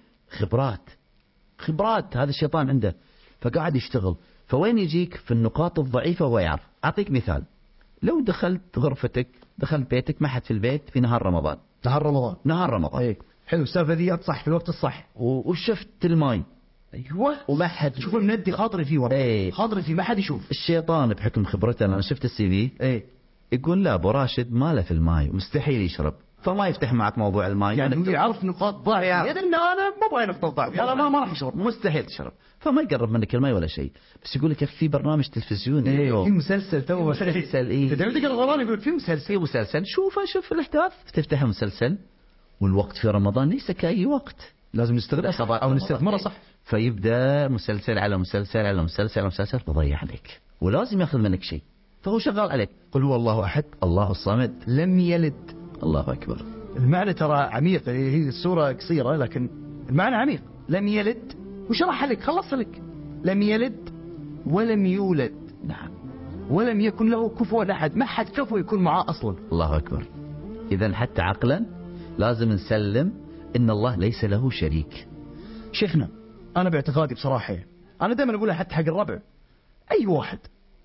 خبرات هذا الشيطان عنده. فقاعد يشتغل. فوين يجيك في النقاط الضعيفة ويعرف. أعطيك مثال، لو دخلت غرفتك، دخلت بيتك، ما حد في البيت في نهار رمضان. نهار رمضان. حلو، السالفة ذي صح في الوقت الصح. وشفت الماي. ايوه. وما حد شوف المندي خاطري فيه ورا. خاطري فيه ما حد يشوف. الشيطان بحكم خبرته انا شفت السي في. يقول لا ابو راشد ما له في الماي ومستحيل يشرب، فما يفتح معك موضوع الماي. يعني هو يعرف نقاط ضعف، يدري ان انا ما ابغى نقطة ضعف، انا ما راح اشرب، مستحيل تشرب، فما يقرب منك الماء ولا شيء. بس يقول لك يا اخي في برنامج تلفزيوني، في مسلسل تو مسلسل تدري تقرا القرآن يقول في مسلسل شوف الاحداث، تفتح المسلسل. والوقت في رمضان ليس كأي وقت، لازم نستغل او نستثمره صح. فيبدا مسلسل على مسلسل على مسلسل على مسلسل، تضيع عليك ولازم ياخذ منك شيء، فهو شغال عليك. قل هو الله احد الله الصمد لم يلد. الله اكبر. المعنى ترى عميق، هي السورة قصيرة لكن المعنى عميق. لم يلد وشرح لك، خلص لك. لم يلد ولم يولد. نعم. ولم يكن له كفوا احد، ما حد كفو يكون معاه اصلا. الله اكبر. اذا حتى عقلا لازم نسلم ان الله ليس له شريك. شيخنا انا باعتقادي بصراحة، انا دائما اقولها حتى حق الربع، اي واحد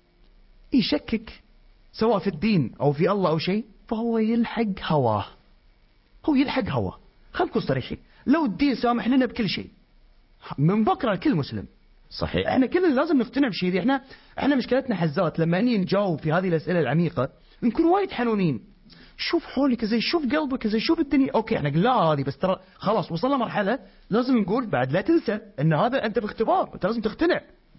يشكك سواء في الدين او في الله او شيء فهو يلحق هواه. خلينا نكون صريحين، لو الدين سامح لنا بكل شيء من بكره الكل مسلم. صحيح. احنا كلنا لازم نقتنع بشيء ذي. احنا مشكلتنا حزات لما اني نجاوب في هذه الاسئله العميقه نكون وايد حنونين. شوف حولك زي، شوف قلبك زي، شوف الدنيا. اوكي احنا قلنا هذه، بس ترى خلاص وصلنا مرحله لازم نقول بعد لا تنسى ان هذا انت باختبار، انت لازم تقتنع.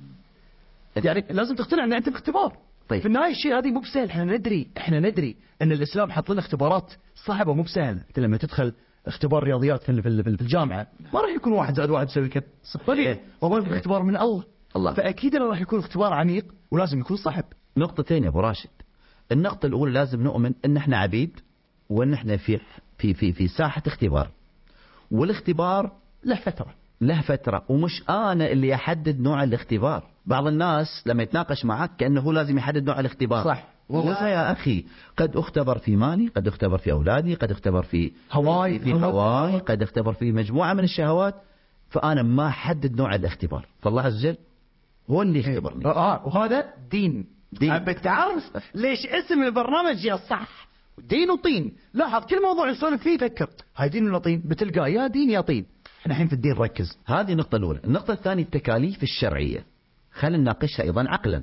يعني لازم تقتنع ان انت باختبار. طيب. في النهايه الشيء هذه مو بسهل. احنا ندري ان الاسلام حط لنا اختبارات صعبه مو بسهله. انت لما تدخل اختبار رياضيات في الجامعه ما راح يكون 1 زائد 1 يساوي كذا، صفر. والله اختبار من الله. فاكيد راح يكون اختبار عميق ولازم يكون صعب. نقطتين يا ابو راشد. النقطه الاولى لازم نؤمن ان احنا عبيد وان احنا في ساحه اختبار، والاختبار له فتره ومش انا اللي احدد نوع الاختبار. بعض الناس لما يتناقش معك كانه هو لازم يحدد نوع الاختبار. صح. لا يا أخي، قد أختبر في مالي، قد أختبر في أولادي، قد أختبر في هواي، قد أختبر في مجموعة من الشهوات. فأنا ما أحدد نوع الاختبار، فالله عز وجل هو اللي يختبرني. وهذا دين. بتعرف ليش اسم البرنامج يا صح دين وطين؟ لاحظ كل موضوع نسولف فيه فكر هاي دين ولا طين، بتلقى يا دين يا طين. احنا الحين في الدين ركز. هذه النقطة الأولى. النقطة الثانية التكاليف الشرعية، خلينا نناقشها أيضا عقلا.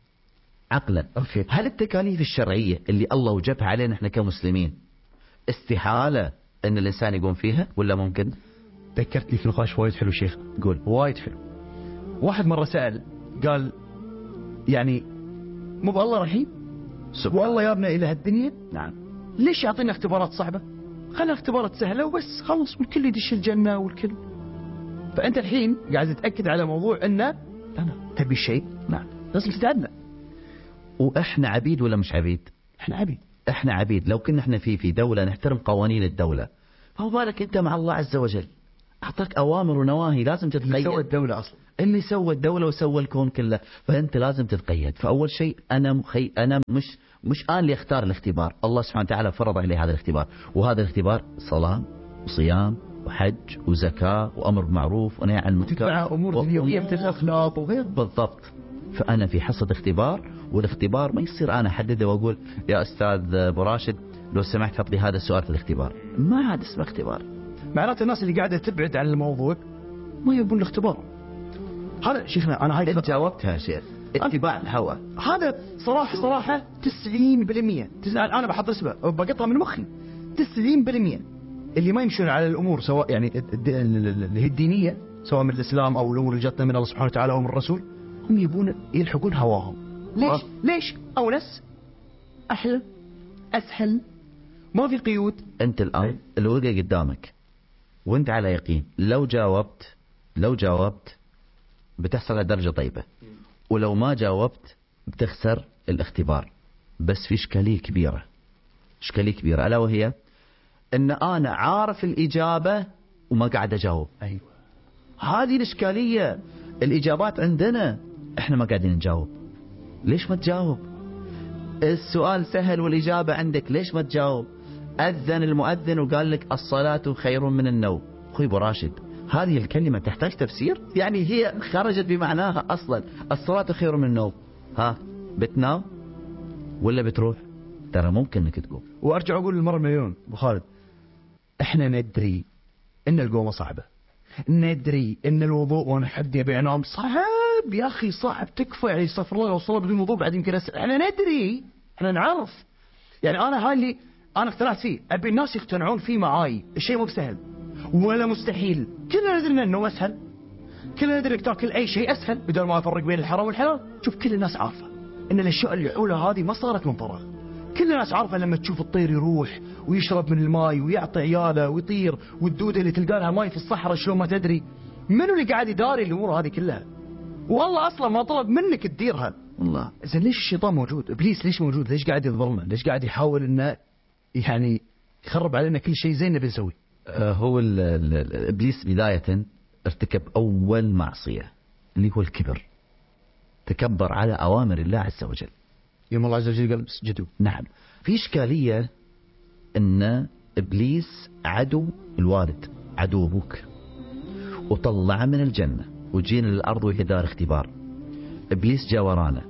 أوكي. هل التكاليف الشرعية اللي الله وجبها علينا احنا كمسلمين استحالة ان الانسان يقوم فيها ولا ممكن؟ ذكرتني في نقاش وايد حلو شيخ. قول. وايد حلو. واحد مرة سأل قال يعني مو بالله رحيم والله يابنا الى هالدنيا. نعم. ليش يعطينا اختبارات صعبة؟ خلنا اختبارات سهلة وبس خلص والكل يدش الجنة والكل. فأنت الحين قاعد تتأكد على موضوع أنه أنا تبي شيء. نعم. لازم تتعبنا. واحنا عبيد ولا مش عبيد؟ احنا عبيد. احنا عبيد. لو كنا احنا في دولة نحترم قوانين الدولة، فما بالك أنت مع الله عز وجل، أعطاك أوامر ونواهي لازم تتقيد. اللي سوى الدولة أصلا، اللي سوى الدولة وسوى الكون كله، فأنت لازم تتقيد. فأول شيء أنا مش أنا اللي أختار الاختبار، الله سبحانه وتعالى فرض علي هذا الاختبار، وهذا الاختبار صلاة وصيام وحج وزكاة وأمر بمعروف ونهي عن المنكر، مع أمور دنيوية مثل الأخلاق وغير. بالضبط. فأنا في حصة اختبار، والاختبار ما يصير أنا أحدده وأقول يا أستاذ أبو راشد لو سمحت حط لي هذا السؤال في الاختبار. ما عاد اسمه اختبار. معناته الناس اللي قاعدة تبعد عن الموضوع ما يبون الاختبار. هذا شيخنا أنا هاي أنت جاوبتها يا شيخ، اتباع الهوى. هذا صراحة 90%. أنا بحط اسمه بقطع من مخي 90% اللي ما يمشون على الأمور، سواء يعني اللي هي الدينية، سواء من الإسلام أو الأمور اللي جاتنا من الله سبحانه وتعالى أو من الرسول، هم يبون يلحقون هواهم. ليش؟ أونس، أحلى، أسهل، ما في قيود. أنت الآن الورقة قدامك وأنت على يقين لو جاوبت بتحصل على درجة طيبة، ولو ما جاوبت بتخسر الاختبار. بس في إشكالية كبيرة ألا وهي أن أنا عارف الإجابة وما قاعد أجاوب. أيوة. هذه الإشكالية. الإجابات عندنا، إحنا ما قاعدين نجاوب. ليش ما تجاوب؟ السؤال سهل والإجابة عندك، ليش ما تجاوب؟ أذن المؤذن وقال لك الصلاة خير من النوم. أخوي أبو راشد، هذه الكلمة تحتاج تفسير؟ يعني هي خرجت بمعناها أصلا، الصلاة خير من النوم. بتنام ولا بتروح؟ ترى ممكن انك تقوم. وارجع اقول للمرة مليون ابو خالد، احنا ندري ان القومة صعبة، ندري ان الوضوء وانا حد يبي انام صعب يا اخي، صعب تكفى يعني. استغفر الله، لو صلى بدون وضوء بعد يمكن احنا ندري، احنا نعرف. يعني انا هاي اللي انا اقتنعت فيه، ابي الناس يقتنعون فيه معاي. الشيء مو بسهل ولا مستحيل، كلنا ندري انه اسهل، كلنا ندري انك تاكل اي شيء اسهل بدل ما افرق بين الحرام والحلال. شوف كل الناس عارفة ان الاشياء اللي حولها هذه ما صارت من فراغ. كل الناس عارفة لما تشوف الطير يروح ويشرب من الماء ويعطي عياله ويطير، والدودة اللي تلقى لها ماء في الصحراء شلون ما تدري. منو اللي قاعد يداري الامور هذه كلها؟ والله اصلا ما طلب منك تديرها. والله زين ليش الشيطان موجود؟ ابليس ليش موجود؟ ليش قاعد يظلمنا؟ ليش قاعد يحاول انه يعني يخرب علينا كل شيء زين نبي نسوي؟ هو ابليس بداية ارتكب اول معصية اللي هو الكبر، تكبر على اوامر الله عز وجل. يوم الله عز وجل قال اسجدوا. نعم. في إشكالية أن إبليس عدو الوالد، عدو أبوك، وطلع من الجنة وجينا للأرض وهي دار اختبار. إبليس جا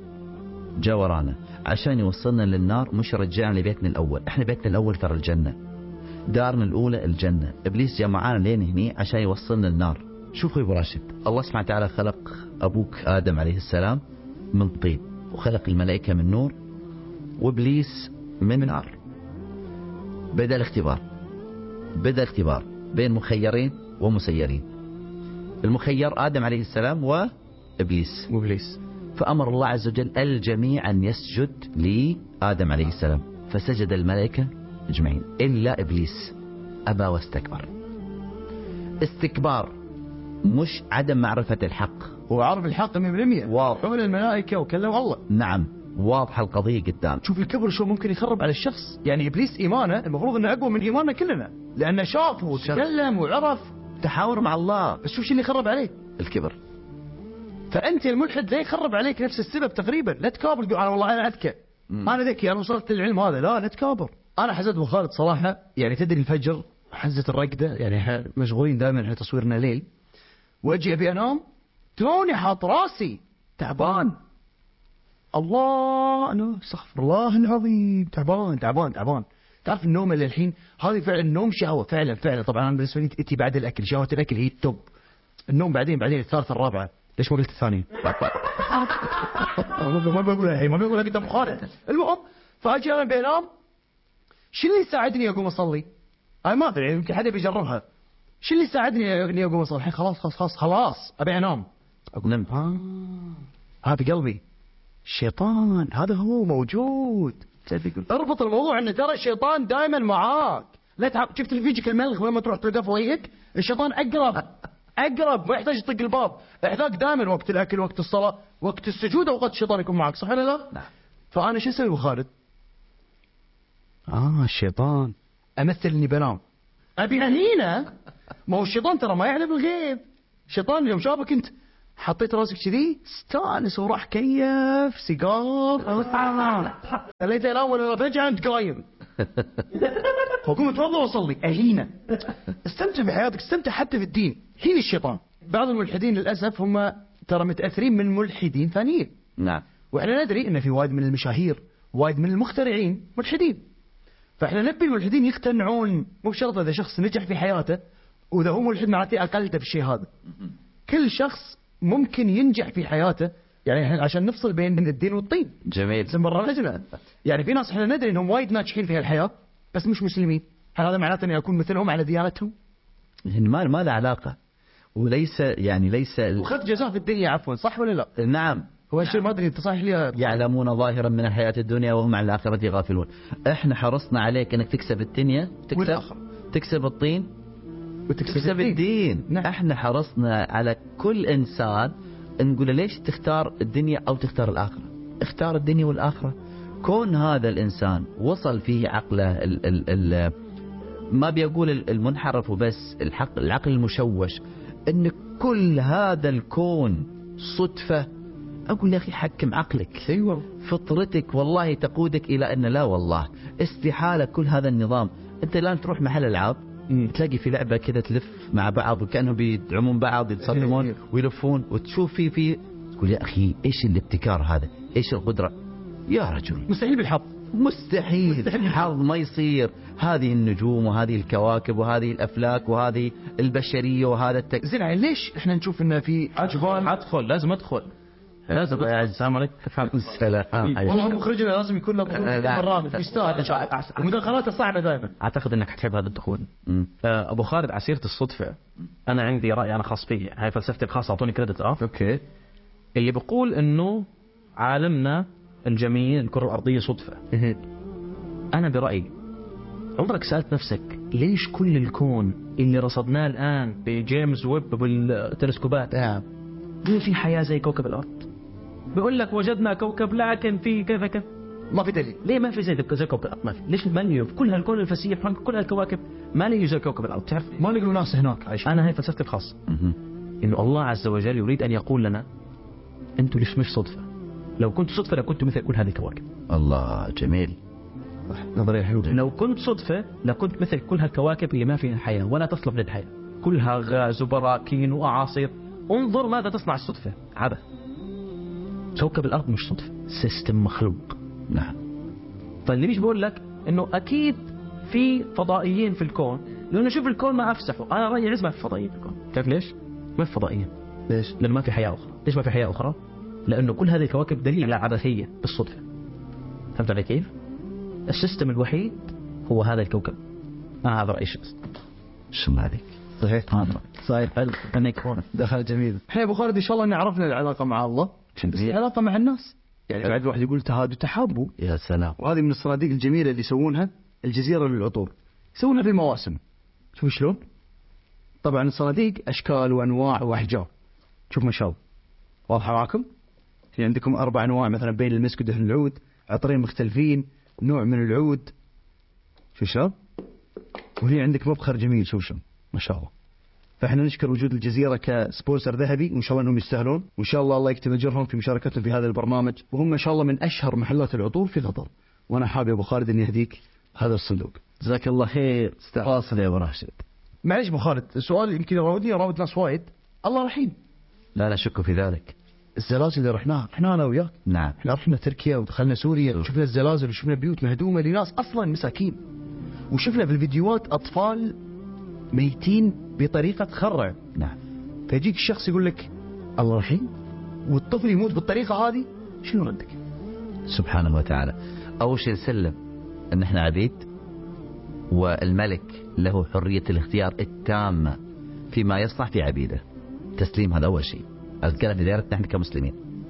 ورانا عشان يوصلنا للنار، مش رجعنا لبيتنا الأول. إحنا بيتنا الأول ترى الجنة، دارنا الأولى الجنة. إبليس جا معانا لين هني عشان يوصلنا للنار. شوفوا يا أبو راشد، الله سبحانه وتعالى خلق أبوك آدم عليه السلام من طين، وخلق الملائكة من نور، وإبليس من نار. بدأ الاختبار بين مخيرين ومسيرين. المخير آدم عليه السلام وإبليس. فأمر الله عز وجل الجميع أن يسجد لآدم عليه السلام، فسجد الملائكة أجمعين إلا إبليس أبى واستكبر. استكبار مش عدم معرفة الحق، هو عرف الحق 100%، واضح. عمل الملائكة وكلم الله. نعم، واضحة القضية قدام. شوف الكبر شو ممكن يخرب على الشخص. يعني إبليس إيمانه المفروض أنه أقوى من إيماننا كلنا، لأنه شاف وتكلم وعرف تحاور مع الله. بس شوف شو اللي خرب عليه؟ الكبر. فأنت الملحد ليه يخرب عليك نفس السبب تقريبا. لا تكابر تقول أنا والله أنا أذكى، أنا ذكي، أنا وصلت للعلم هذا. لا تكابر. أنا حزت أبو خالد صراحة، يعني تدري الفجر حزة الرقدة، يعني مشغولين دائما احنا تصويرنا ليل، واجي أبي أنام توني حاط راسي تعبان. الله، أنا استغفر الله العظيم، تعبان. تعرف النوم اللي الحين هذه فعلا النوم شهوة، فعلا. طبعا أنا بالنسبة لي أتي بعد الأكل، شهوة الأكل هي التوب. النوم بعدين الثالثة الرابعة. ليش ما قلت الثانية؟ ما بقولها الحين، ما بقولها قدام خالد. المهم فأجي أنا بينام، شو اللي يساعدني أقوم أصلي؟ أنا ما أدري، يمكن حدا بيجربها. شو اللي يساعدني إني أقوم أصلي؟ الحين خلاص أبي أنام. أقول نمت. هذا بقلبي الشيطان، هذا هو موجود. اربط الموضوع ان ترى الشيطان دائما معاك. لا شفت رفيجك الملخ لما تروح تلقاه في وجهك؟ الشيطان اقرب، ما يحتاج يطق الباب. احتاج دائما وقت الاكل، وقت الصلاه، وقت السجود، اوقات الشيطان يكون معك، صح ولا لا؟ نعم. فانا شو اسوي ابو خالد؟ الشيطان امثل اني بنام، ابي هنا. ما هو الشيطان ترى ما يعلم الغيب. الشيطان يوم شافك انت حطيت راسك كذي استانس وراح كيف سيجار خليته ينام ولا فجأة انت قايم. وقوم اتوضا وصلي اهينا. استمتع بحياتك، استمتع حتى في الدين. هين الشيطان. بعض الملحدين للاسف هم ترى متاثرين من ملحدين ثانيين. نعم. واحنا ندري ان في وايد من المشاهير وايد من المخترعين ملحدين. فاحنا نبي الملحدين يقتنعون، مو بشرط اذا شخص نجح في حياته واذا هو ملحد معناته اقلته في الشيء هذا. كل شخص ممكن ينجح في حياته، يعني عشان نفصل بين الدين والطين. جميل. مرة نجمة. يعني في ناس احنا ندري انهم وايد ناجحين في الحياة بس مش مسلمين. هل هذا معناته اني اكون مثلهم على ديانتهم؟ ما له علاقة، وليس يعني ليس وخذ جزاء في الدنيا عفوا، صح ولا لا؟ نعم. هو الشيء ما ادري انت صحيح لي. يعلمون ظاهرا من الحياة الدنيا وهم عن الآخرة غافلون. احنا حرصنا عليك انك تكسب الدنيا، تكسب الطين وتكسب الدين. نعم. احنا حرصنا على كل انسان نقول له ليش تختار الدنيا او تختار الآخرة. اختار الدنيا والآخرة. كون هذا الانسان وصل فيه عقله ال ما بيقول المنحرف وبس، العقل المشوش، ان كل هذا الكون صدفة. أقول يا أخي حكم عقلك. أيوة. فطرتك والله تقودك إلى أن لا والله استحالة كل هذا النظام. أنت الآن تروح محل ألعاب تلاقي في لعبة كذا تلف مع بعض وكأنهم بيدعمون بعض يتصدمون ويلفون وتشوف في تقول يا أخي إيش الابتكار هذا، إيش القدرة. يا رجل مستحيل بالحظ. مستحيل حظ ما يصير. هذه النجوم وهذه الكواكب وهذه الأفلاك وهذه البشرية وهذا زين يعني ليش احنا نشوف انه في جبال؟ ادخل لازم ادخل. السلام عليكم. السلام. والله مخرجنا لازم يكون له برامج يستاهل. مداخلاته صعبه دائما. اعتقد انك حتحب هذا الدخول. ابو خالد على سيره الصدفه، انا عندي راي انا خاص فيه، هاي فلسفتي الخاصه، اعطوني كريدت. اوكي. اللي بيقول انه عالمنا الجميل الكره الارضيه صدفه، انا برايي عمرك سالت نفسك ليش كل الكون اللي رصدناه الان بجيمس ويب بالتلسكوبات ما في حياه زي كوكب الارض؟ بيقول لك وجدنا كوكب لكن في كيف ما في دليل. ليه ما في زي كوكب الارض؟ ما في. ليش ما لي في كل هالكون الفسيح كل هالكواكب ما لي زي كوكب الارض؟ تعرف ما لقوا ناس هناك عايشين. انا هاي فلسفتي الخاصه، انه الله عز وجل يريد ان يقول لنا انتم ليش مش صدفه؟ لو كنت صدفه لكنت مثل كل هذه الكواكب. الله جميل. نظريه حلوه. لو كنت صدفه لكنت مثل كل هالكواكب اللي ما فيها حياه ولا تصلح للحياه، كلها غاز وبراكين واعاصير. انظر ماذا تصنع الصدفه. عبث. كوكب الارض مش صدفه، سيستم مخلوق. نعم. فاللي مش بقول لك انه اكيد في فضائيين في الكون، لانه شوف الكون ما افسحه. انا رايي لازم ما في فضائيين في الكون. تعرف ليش؟ ما في فضائيين. ليش؟ لانه ما في حياه اخرى. ليش ما في حياه اخرى؟ لانه كل هذه الكواكب دليل على عبثيه بالصدفه. فهمت علي كيف؟ السيستم الوحيد هو هذا الكوكب. هذا رايي الشخصي. شو عليك؟ صحيح. هذا صحيح. حلو. دخل جميل. احنا يا ابو خالد ان شاء الله ان عرفنا العلاقه مع الله، بس العلاقه مع الناس. يعني بعد الواحد يقول تهادوا تحابوا. يا سلام. وهذه من الصناديق الجميله اللي يسوونها الجزيره للعطور، يسوونها في المواسم. شوف شلون؟ طبعا الصناديق اشكال وانواع واحجار. شوف ما شاء الله. واضحه معكم؟ في عندكم 4 انواع مثلا بين المسك ودهن العود، عطرين مختلفين، نوع من العود. شوف شلون؟ وهي عندك مبخر جميل. شوف شلون ما شاء الله. فاحنا نشكر وجود الجزيرة كسبونسر ذهبي، وإن شاء الله أنهم يستاهلون، وإن شاء الله يكتب أجرهم في مشاركتهم في هذا البرنامج، وهم إن شاء الله من أشهر محلات العطور في قطر. وأنا حابب يا أبو خالد إني أهديك هذا الصندوق. جزاك الله خير. فاصل يا أبو راشد. معليش أبو خالد، السؤال يمكن يراود ناس وايد. الله رحيم. لا شك في ذلك. الزلازل اللي رحنا أنا وياك. نعم. احنا رحنا تركيا ودخلنا سوريا وشفنا الزلازل وشفنا بيوت مهدومة لناس أصلا مساكين، وشفنا في الفيديوهات أطفال ميتين بطريقة تخرع. نعم. فيجيك الشخص يقول لك الله رحيم والطفل يموت بالطريقة هذه، شنو ردك؟ سبحانه وتعالى. أول شيء نسلم أن احنا عبيد، والملك له حرية الاختيار التامة فيما يصنع في عبيده. تسليم هذا أول شيء. أتكلم في دائرتنا احنا كمسلمين.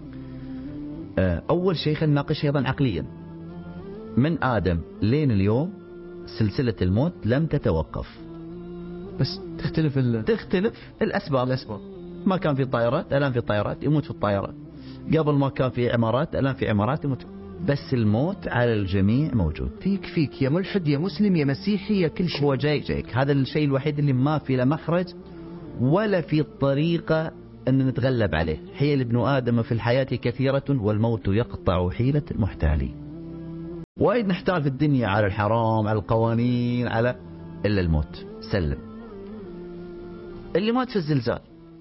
أول شيء خلينا نناقش أيضا عقليا. من آدم لين اليوم سلسلة الموت لم تتوقف، بس تختلف الأسباب. ما كان في طائرات الآن في طائرات، يموت في الطائرات. قبل ما كان في عمارات الآن في عمارات يموت. بس الموت على الجميع موجود. فيك يا ملحد يا مسلم يا مسيحي يا كل شيء. هو جايك. هذا الشيء الوحيد اللي ما في له مخرج ولا في طريقة أن نتغلب عليه. حيل ابن آدم في الحياة كثيرة والموت يقطع حيلة المحتالين. وايد نحتال في الدنيا على الحرام، على القوانين، على إلا الموت سلم. اللي مات في الزلزال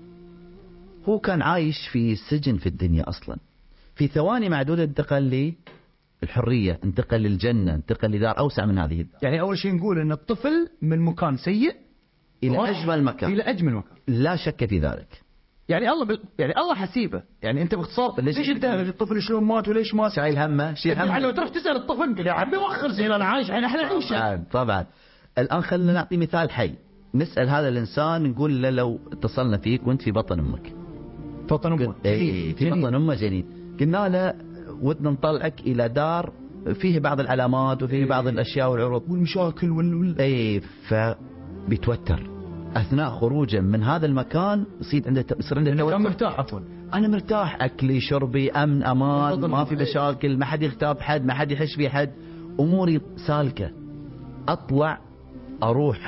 هو كان عايش في سجن في الدنيا أصلا، في ثواني معدودة انتقل للحرية، انتقل للجنة، انتقل لدار أوسع من هذه الدار. يعني أول شيء نقول أن الطفل من مكان سيء إلى أجمل مكان، إلى أجمل مكان، لا شك في ذلك. يعني الله يعني الله حسيبه. يعني أنت باختصار ليش انت الطفل شلون مات وليش مات؟ شايل همه، شيل همه. يعني لو تروح تسأل الطفل يا عمي وخر زين أنا عايش يعني احنا نعيش. طبعا. الآن خلينا نعطي مثال حي. نسأل هذا الإنسان نقول له لو اتصلنا فيك وأنت في بطن أمك. بطن أمك. في بطن أمه جنين. قلنا له ودنا نطلعك إلى دار فيه بعض العلامات وفيه بعض الأشياء والعروض والمشاكل فبيتوتر أثناء خروجه من هذا المكان. يصير عنده توتر. مرتاح عفوا. أنا مرتاح، أكلي شربي أمن أمان، ما في مشاكل، ما حد يغتاب حد، ما حد يحش في حد، أموري سالكة. أطلع أروح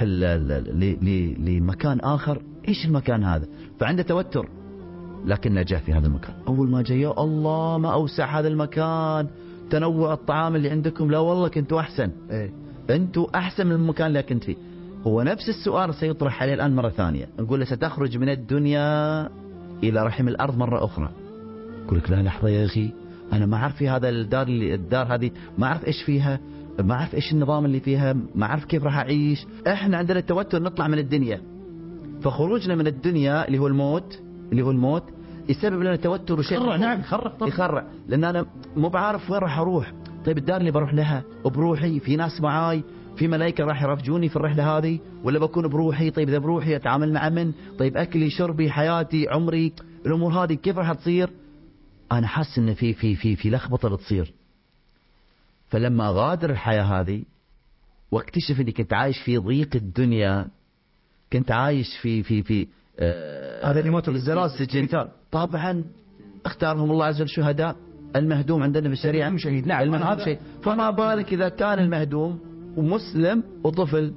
لمكان آخر. إيش المكان هذا؟ فعنده توتر. لكن نجح في هذا المكان. أول ما جاء يا الله ما أوسع هذا المكان، تنوع الطعام اللي عندكم، لا والله كنتوا أحسن. أنتوا أحسن من المكان اللي كنت فيه. هو نفس السؤال سيطرح عليه الآن مرة ثانية. نقول له ستخرج من الدنيا إلى رحم الأرض مرة أخرى. يقول لك لا لحظة يا أخي، أنا ما أعرف في هذا الدار هذه، ما أعرف إيش فيها، ما أعرف إيش النظام اللي فيها، ما أعرف كيف راح أعيش. إحنا عندنا التوتر نطلع من الدنيا. فخروجنا من الدنيا اللي هو الموت يسبب لنا توتر وشيء. نعم يخرع. لأن أنا مو بعارف وين راح أروح. طيب الدار اللي بروح لها بروحي، في ناس معاي، في ملائكة راح يرافقوني في الرحلة هذه، ولا بكون بروحي؟ طيب إذا بروحي أتعامل مع من؟ طيب أكلي شربي حياتي عمري الأمور هذه كيف راح تصير؟ أنا حاسس إن في لخبطة تصير. فلما غادر الحياة هذه واكتشف إني كنت عايش في ضيق الدنيا، كنت عايش في هذا اللي موتوا بالزلازل. طبعا اختارهم الله عز وجل شهداء. المهدوم عندنا في الشريعة شهيد. نعم المهدوم شهيد. فما بالك إذا كان المهدوم ومسلم وطفل؟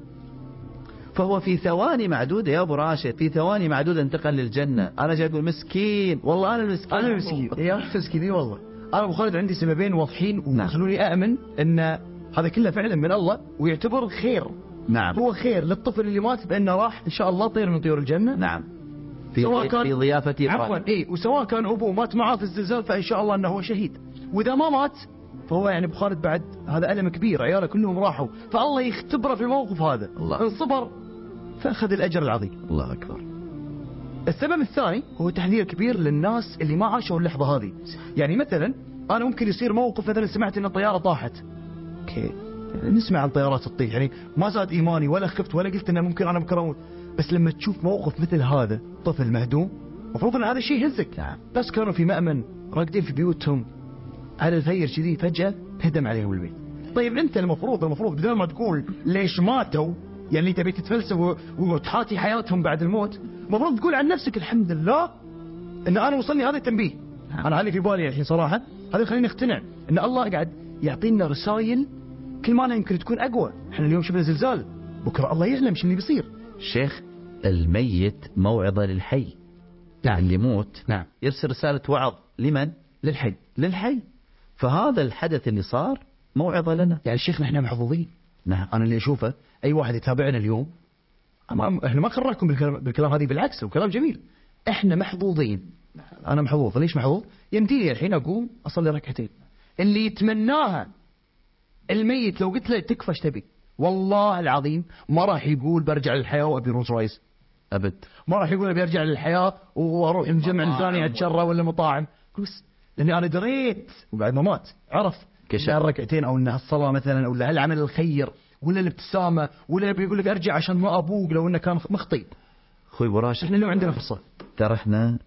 فهو في ثواني معدودة يا أبو راشد، في ثواني معدودة انتقل للجنة. أنا جاي أقول مسكين، والله أنا المسكين. يا أخي مسكين والله. أنا أبو خالد عندي سببين واضحين وخلوني أؤمن أن هذا كله فعلا من الله ويعتبر خير. نعم. هو خير للطفل اللي مات بأنه راح إن شاء الله طير من طيور الجنة. نعم. في ضيافتي. عفوا وسواء كان أبوه مات معاه في الزلزال فإن شاء الله أنه هو شهيد. وإذا ما مات فهو يعني أبو خالد بعد هذا ألم كبير، عياله كلهم راحوا، فالله يختبره في الموقف هذا. الله. إن صبر فأخذ الأجر العظيم. الله أكبر. السبب الثاني هو تحذير كبير للناس اللي ما عاشوا اللحظة هذه. يعني مثلا أنا ممكن يصير موقف، مثلا سمعت أن الطيارة طاحت. أوكي يعني نسمع عن طيارات تطيح، يعني ما زاد إيماني ولا خفت ولا قلت أنه ممكن أنا بكرمون. بس لما تشوف موقف مثل هذا، طفل مهدوم، مفروض أن هذا الشيء يهزك. نعم. بس كانوا في مأمن راقدين في بيوتهم على الفير كذي، فجأة هدم عليهم البيت. طيب أنت المفروض بدل ما تقول ليش ماتوا، يعني تبي تتفلسف وتحاتي حياتهم بعد الموت، المفروض تقول عن نفسك الحمد لله ان انا وصلني هذا التنبيه. انا هذه في بالي الحين صراحه، هذا يخليني اقتنع ان الله قاعد يعطينا رسائل كل ما يمكن تكون اقوى. احنا اليوم شفنا زلزال، بكره الله يعلم شو اللي بيصير. شيخ الميت موعظه للحي. نعم. اللي يموت نعم يرسل رساله وعظ لمن؟ للحي. فهذا الحدث اللي صار موعظه لنا. يعني الشيخ نحن محظوظين. نعم. انا اللي اشوفه اي واحد يتابعنا اليوم، احنا ما كرهكم بالكلام هذه، بالعكس وكلام جميل. احنا محظوظين. انا محظوظ. ليش محظوظ؟ يمديني الحين اقوم اصلي ركعتين. اللي يتمناها الميت لو قلت له تكفى ايش تبي، والله العظيم ما راح يقول برجع للحياه وابي روز رايس ابد. ما راح يقول ابي ارجع للحياه واروح المجمع الثاني اتشرى ولا مطاعم. بس لاني انا دريت وبعد ما مات عرف الركعتين او ان الصلاه مثلا او العمل الخير ولا الابتسامه ولا بيقول لك ارجع عشان ما ابوق لو انه كان مخطي. اخوي ابو راشد، احنا اليوم عندنا فرصه. ترى احنا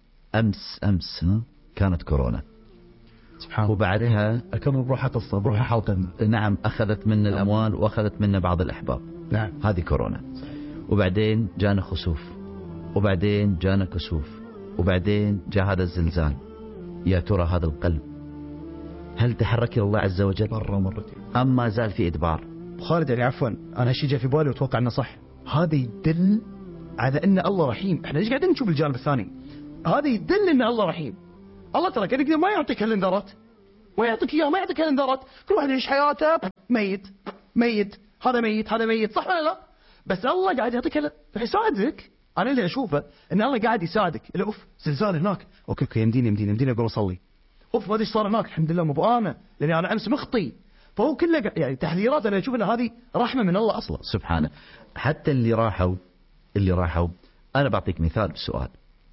امس كانت كورونا سبحان الله، وبعدها كانوا بروحها حوطن. نعم. اخذت منا الاموال واخذت منا بعض الاحباب. نعم. هذه كورونا. وبعدين جانا خسوف، وبعدين جانا كسوف، وبعدين جاء هذا الزلزال. يا ترى هذا القلب هل تحرك إلى الله عز وجل؟ مرة مرتين. أم ما زال في إدبار؟ خالد يعني عفوا أنا هالشيء جاء في بالي وأتوقع أنه صح. هذا يدل على أن الله رحيم. إحنا ليش قاعدين نشوف الجانب الثاني؟ هذا يدل أن الله رحيم. الله ترى كان يقدر ما يعطيك هالانذارات، ما يعطيك إياه، ما يعطيك هالانذارات. كل واحد يعيش حياته ميت ميت، هذا ميت هذا ميت، صح ولا لا؟ بس الله قاعد يعطيك يساعدك. أنا اللي أشوفه أن الله قاعد يساعدك. إلا أوف زلزال هناك، أوكي يمديني أقول أصلي. أوف ما أدري إيش صار هناك، الحمد لله مو بأنا لأني أنا أمس مخطي. فهو كله يعني تحذيرات. أنا أشوف أن هذه رحمة من الله أصلا سبحانه. حتى اللي راحوا أنا بعطيك مثال بالسؤال.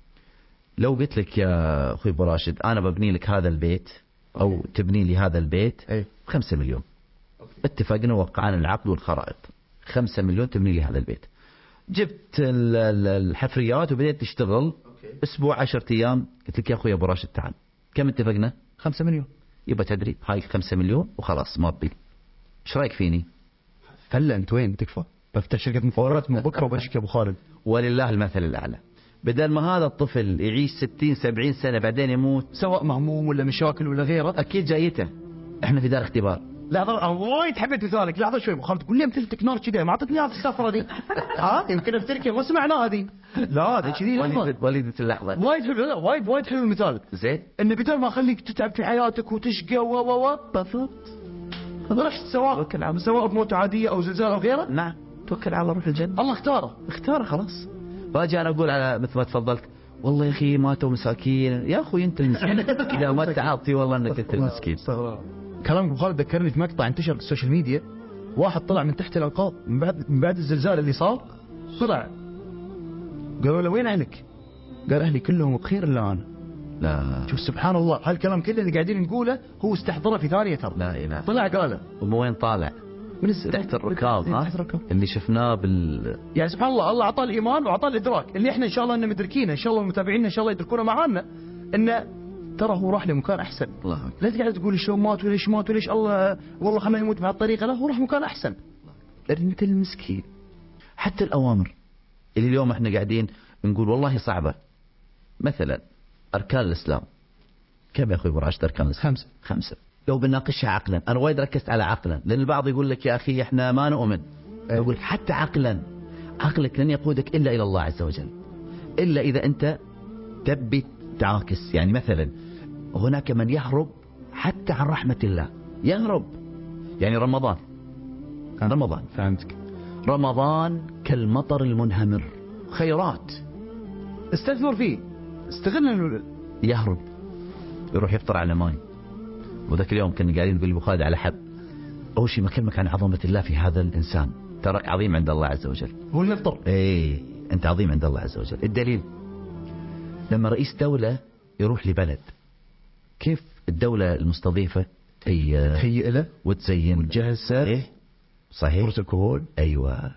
لو قلت لك يا أخوي أبو راشد أنا ببني لك هذا البيت أو تبني لي هذا البيت ب5 مليون، اتفقنا ووقعنا العقد والخرائط، 5 مليون تبني لي هذا البيت. جبت الحفريات وبديت تشتغل أسبوع 10 أيام، قلت لك يا أخوي أبو راشد تعال، كم اتفقنا؟ 5 مليون. يبقى تدري هاي 5 مليون وخلاص ما تبي. ايش رايك فيني؟ فلا انت وين تكفى؟ بفتح شركه مقاولات من بكره وبشكي ابو خالد. ولله المثل الاعلى. بدل ما هذا الطفل يعيش 60 70 سنه بعدين يموت، سواء مهموم ولا مشاكل ولا غيره، اكيد جايته. احنا في دار اختبار. لحظه وايد حبيت مثالك. لحظه شوي ابو خالد، تقول لي مثلتك نار كذا، ما اعطتني هذه السفره دي. يمكن افتكر ما سمعناها هذه. لا هذا كذي وليدة اللحظه. وايد حلو، وايد حلو المثال. زين انه بدل ما اخليك تتعب في حياتك وتشقى بالضبط، رحت سواء بموت عاديه او زلزال او غيره. نعم توكل على روح الجنه. الله اختاره خلاص. فاجي انا اقول على مثل ما تفضلت والله يا اخي ماتوا مساكين. يا اخوي انت المسكين اذا ما تعاطي والله انك انت المسكين. كلامك ابو خالد ذكرني في مقطع انتشر في السوشيال ميديا. واحد طلع من تحت الانقاض من بعد الزلزال اللي صار، طلع قالوا له وين اهلك؟ قال اهلي كلهم بخير الا انا. لا شوف سبحان الله، هالكلام كله اللي قاعدين نقوله هو استحضره في ثانيه ترى. لا اله طلع قاله. وين طالع؟ من تحت الركاب. تحت الركاب اللي شفناه يعني سبحان الله. الله اعطاه الايمان واعطاه الادراك اللي احنا ان شاء الله ان مدركينه، ان شاء الله المتابعين ان شاء الله يدركونه معانا، انه ترى هو راح لمكان احسن. الله لا تقعد تقول شلون مات وليش الله والله خلاه يموت بهالطريقه. لا هو راح مكان احسن. انت المسكين. حتى الاوامر اللي اليوم احنا قاعدين نقول والله صعبه. مثلا اركان الاسلام كم يا اخوي ابو راشد؟ اركان الاسلام 5. لو بنناقشها عقلا، انا وايد ركزت على عقلا لان البعض يقول لك يا اخي احنا ما نؤمن. اقول حتى عقلا، عقلك لن يقودك الا الى الله عز وجل، الا اذا انت تبي تعاكس. يعني مثلا هناك من يهرب حتى عن رحمه الله، يهرب. يعني رمضان فهمتك. رمضان كالمطر المنهمر، خيرات استثمر فيه، استغل. يهرب يروح يفطر على ماي. وذاك اليوم كنا قاعدين نقول ابو خالد على حب، اول شيء بكلمك عن عظمه الله في هذا الانسان، ترى عظيم عند الله عز وجل. هو المفطر. انت عظيم عند الله عز وجل. الدليل لما رئيس دوله يروح لبلد، كيف الدوله المستضيفه تهيئ له وتزين وتجهز صحيح بروتوكول. ايوه.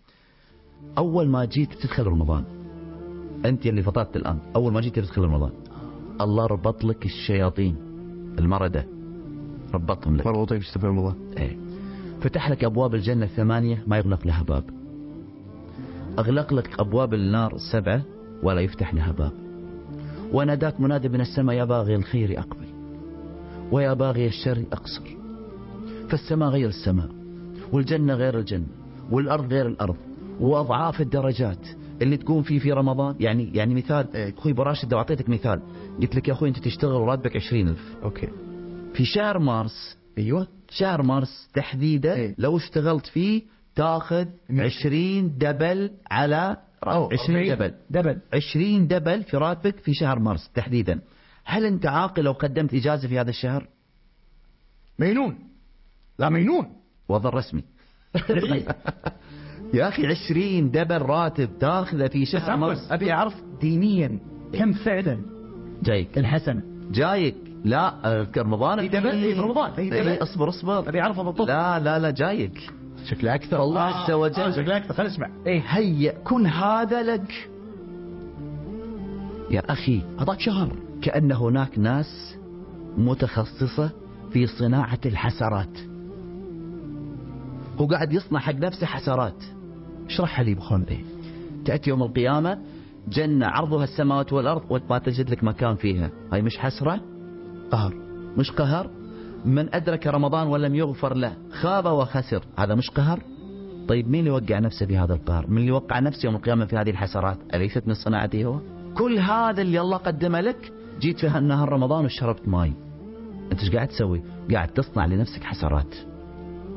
اول ما جيت تدخل رمضان، انت اللي فطرت الان، اول ما جيت تدخل رمضان الله ربط لك الشياطين المردة، ربطهم لك مربوطين في رمضان. فتح لك ابواب الجنه 8 ما يغلق لها باب، اغلق لك ابواب النار 7 ولا يفتح لها باب. وناداك منادي من السماء يا باغي الخير اقبل ويا باغي الشر اقصر. فالسماء غير السماء والجنه غير الجنه والارض غير الارض واضعاف الدرجات اللي تكون في رمضان. يعني مثال اخوي ابو راشد، لو اعطيتك مثال قلت لك يا اخوي انت تشتغل وراتبك 20,000 اوكي في شهر مارس. ايوه شهر مارس تحديدا لو اشتغلت فيه تاخذ 20 دبل على 20 دبل 20 دبل في راتبك في شهر مارس تحديدا. هل انت عاقل لو قدمت اجازه في هذا الشهر؟ مجنون. لا مجنون وضع رسمي. يا أخي 20 دبل راتب تاخذه في شهر مارس. أبي أعرف دينيا كم فعلا جايك الحسنة جايك. لا رمضان في دبل. رمضان اصبر أبي أعرف بالضبط. لا جايك شكله أكثر. الله عز وجل شكله أكثر. خلينا نسمع. هيا كن هذا لك يا أخي. أعطاك شهر. كأن هناك ناس متخصصة في صناعة الحسرات، هو قاعد يصنع حق نفسه حسرات. اشرحها لي بخالد. تأتي يوم القيامة جنة عرضها السماوات والأرض وما تجد لك مكان فيها. هاي مش حسرة؟ قهر. مش قهر؟ من أدرك رمضان ولم يغفر له خاب وخسر. هذا مش قهر؟ طيب مين اللي وقع نفسه بهذا القهر؟ من اللي وقع نفسه يوم القيامة في هذه الحسرات؟ أليست من صناعته هو؟ كل هذا اللي الله قدمه لك جيت في نهار رمضان وشربت ماي، أنت ايش قاعد تسوي؟ قاعد تصنع لنفسك حسرات.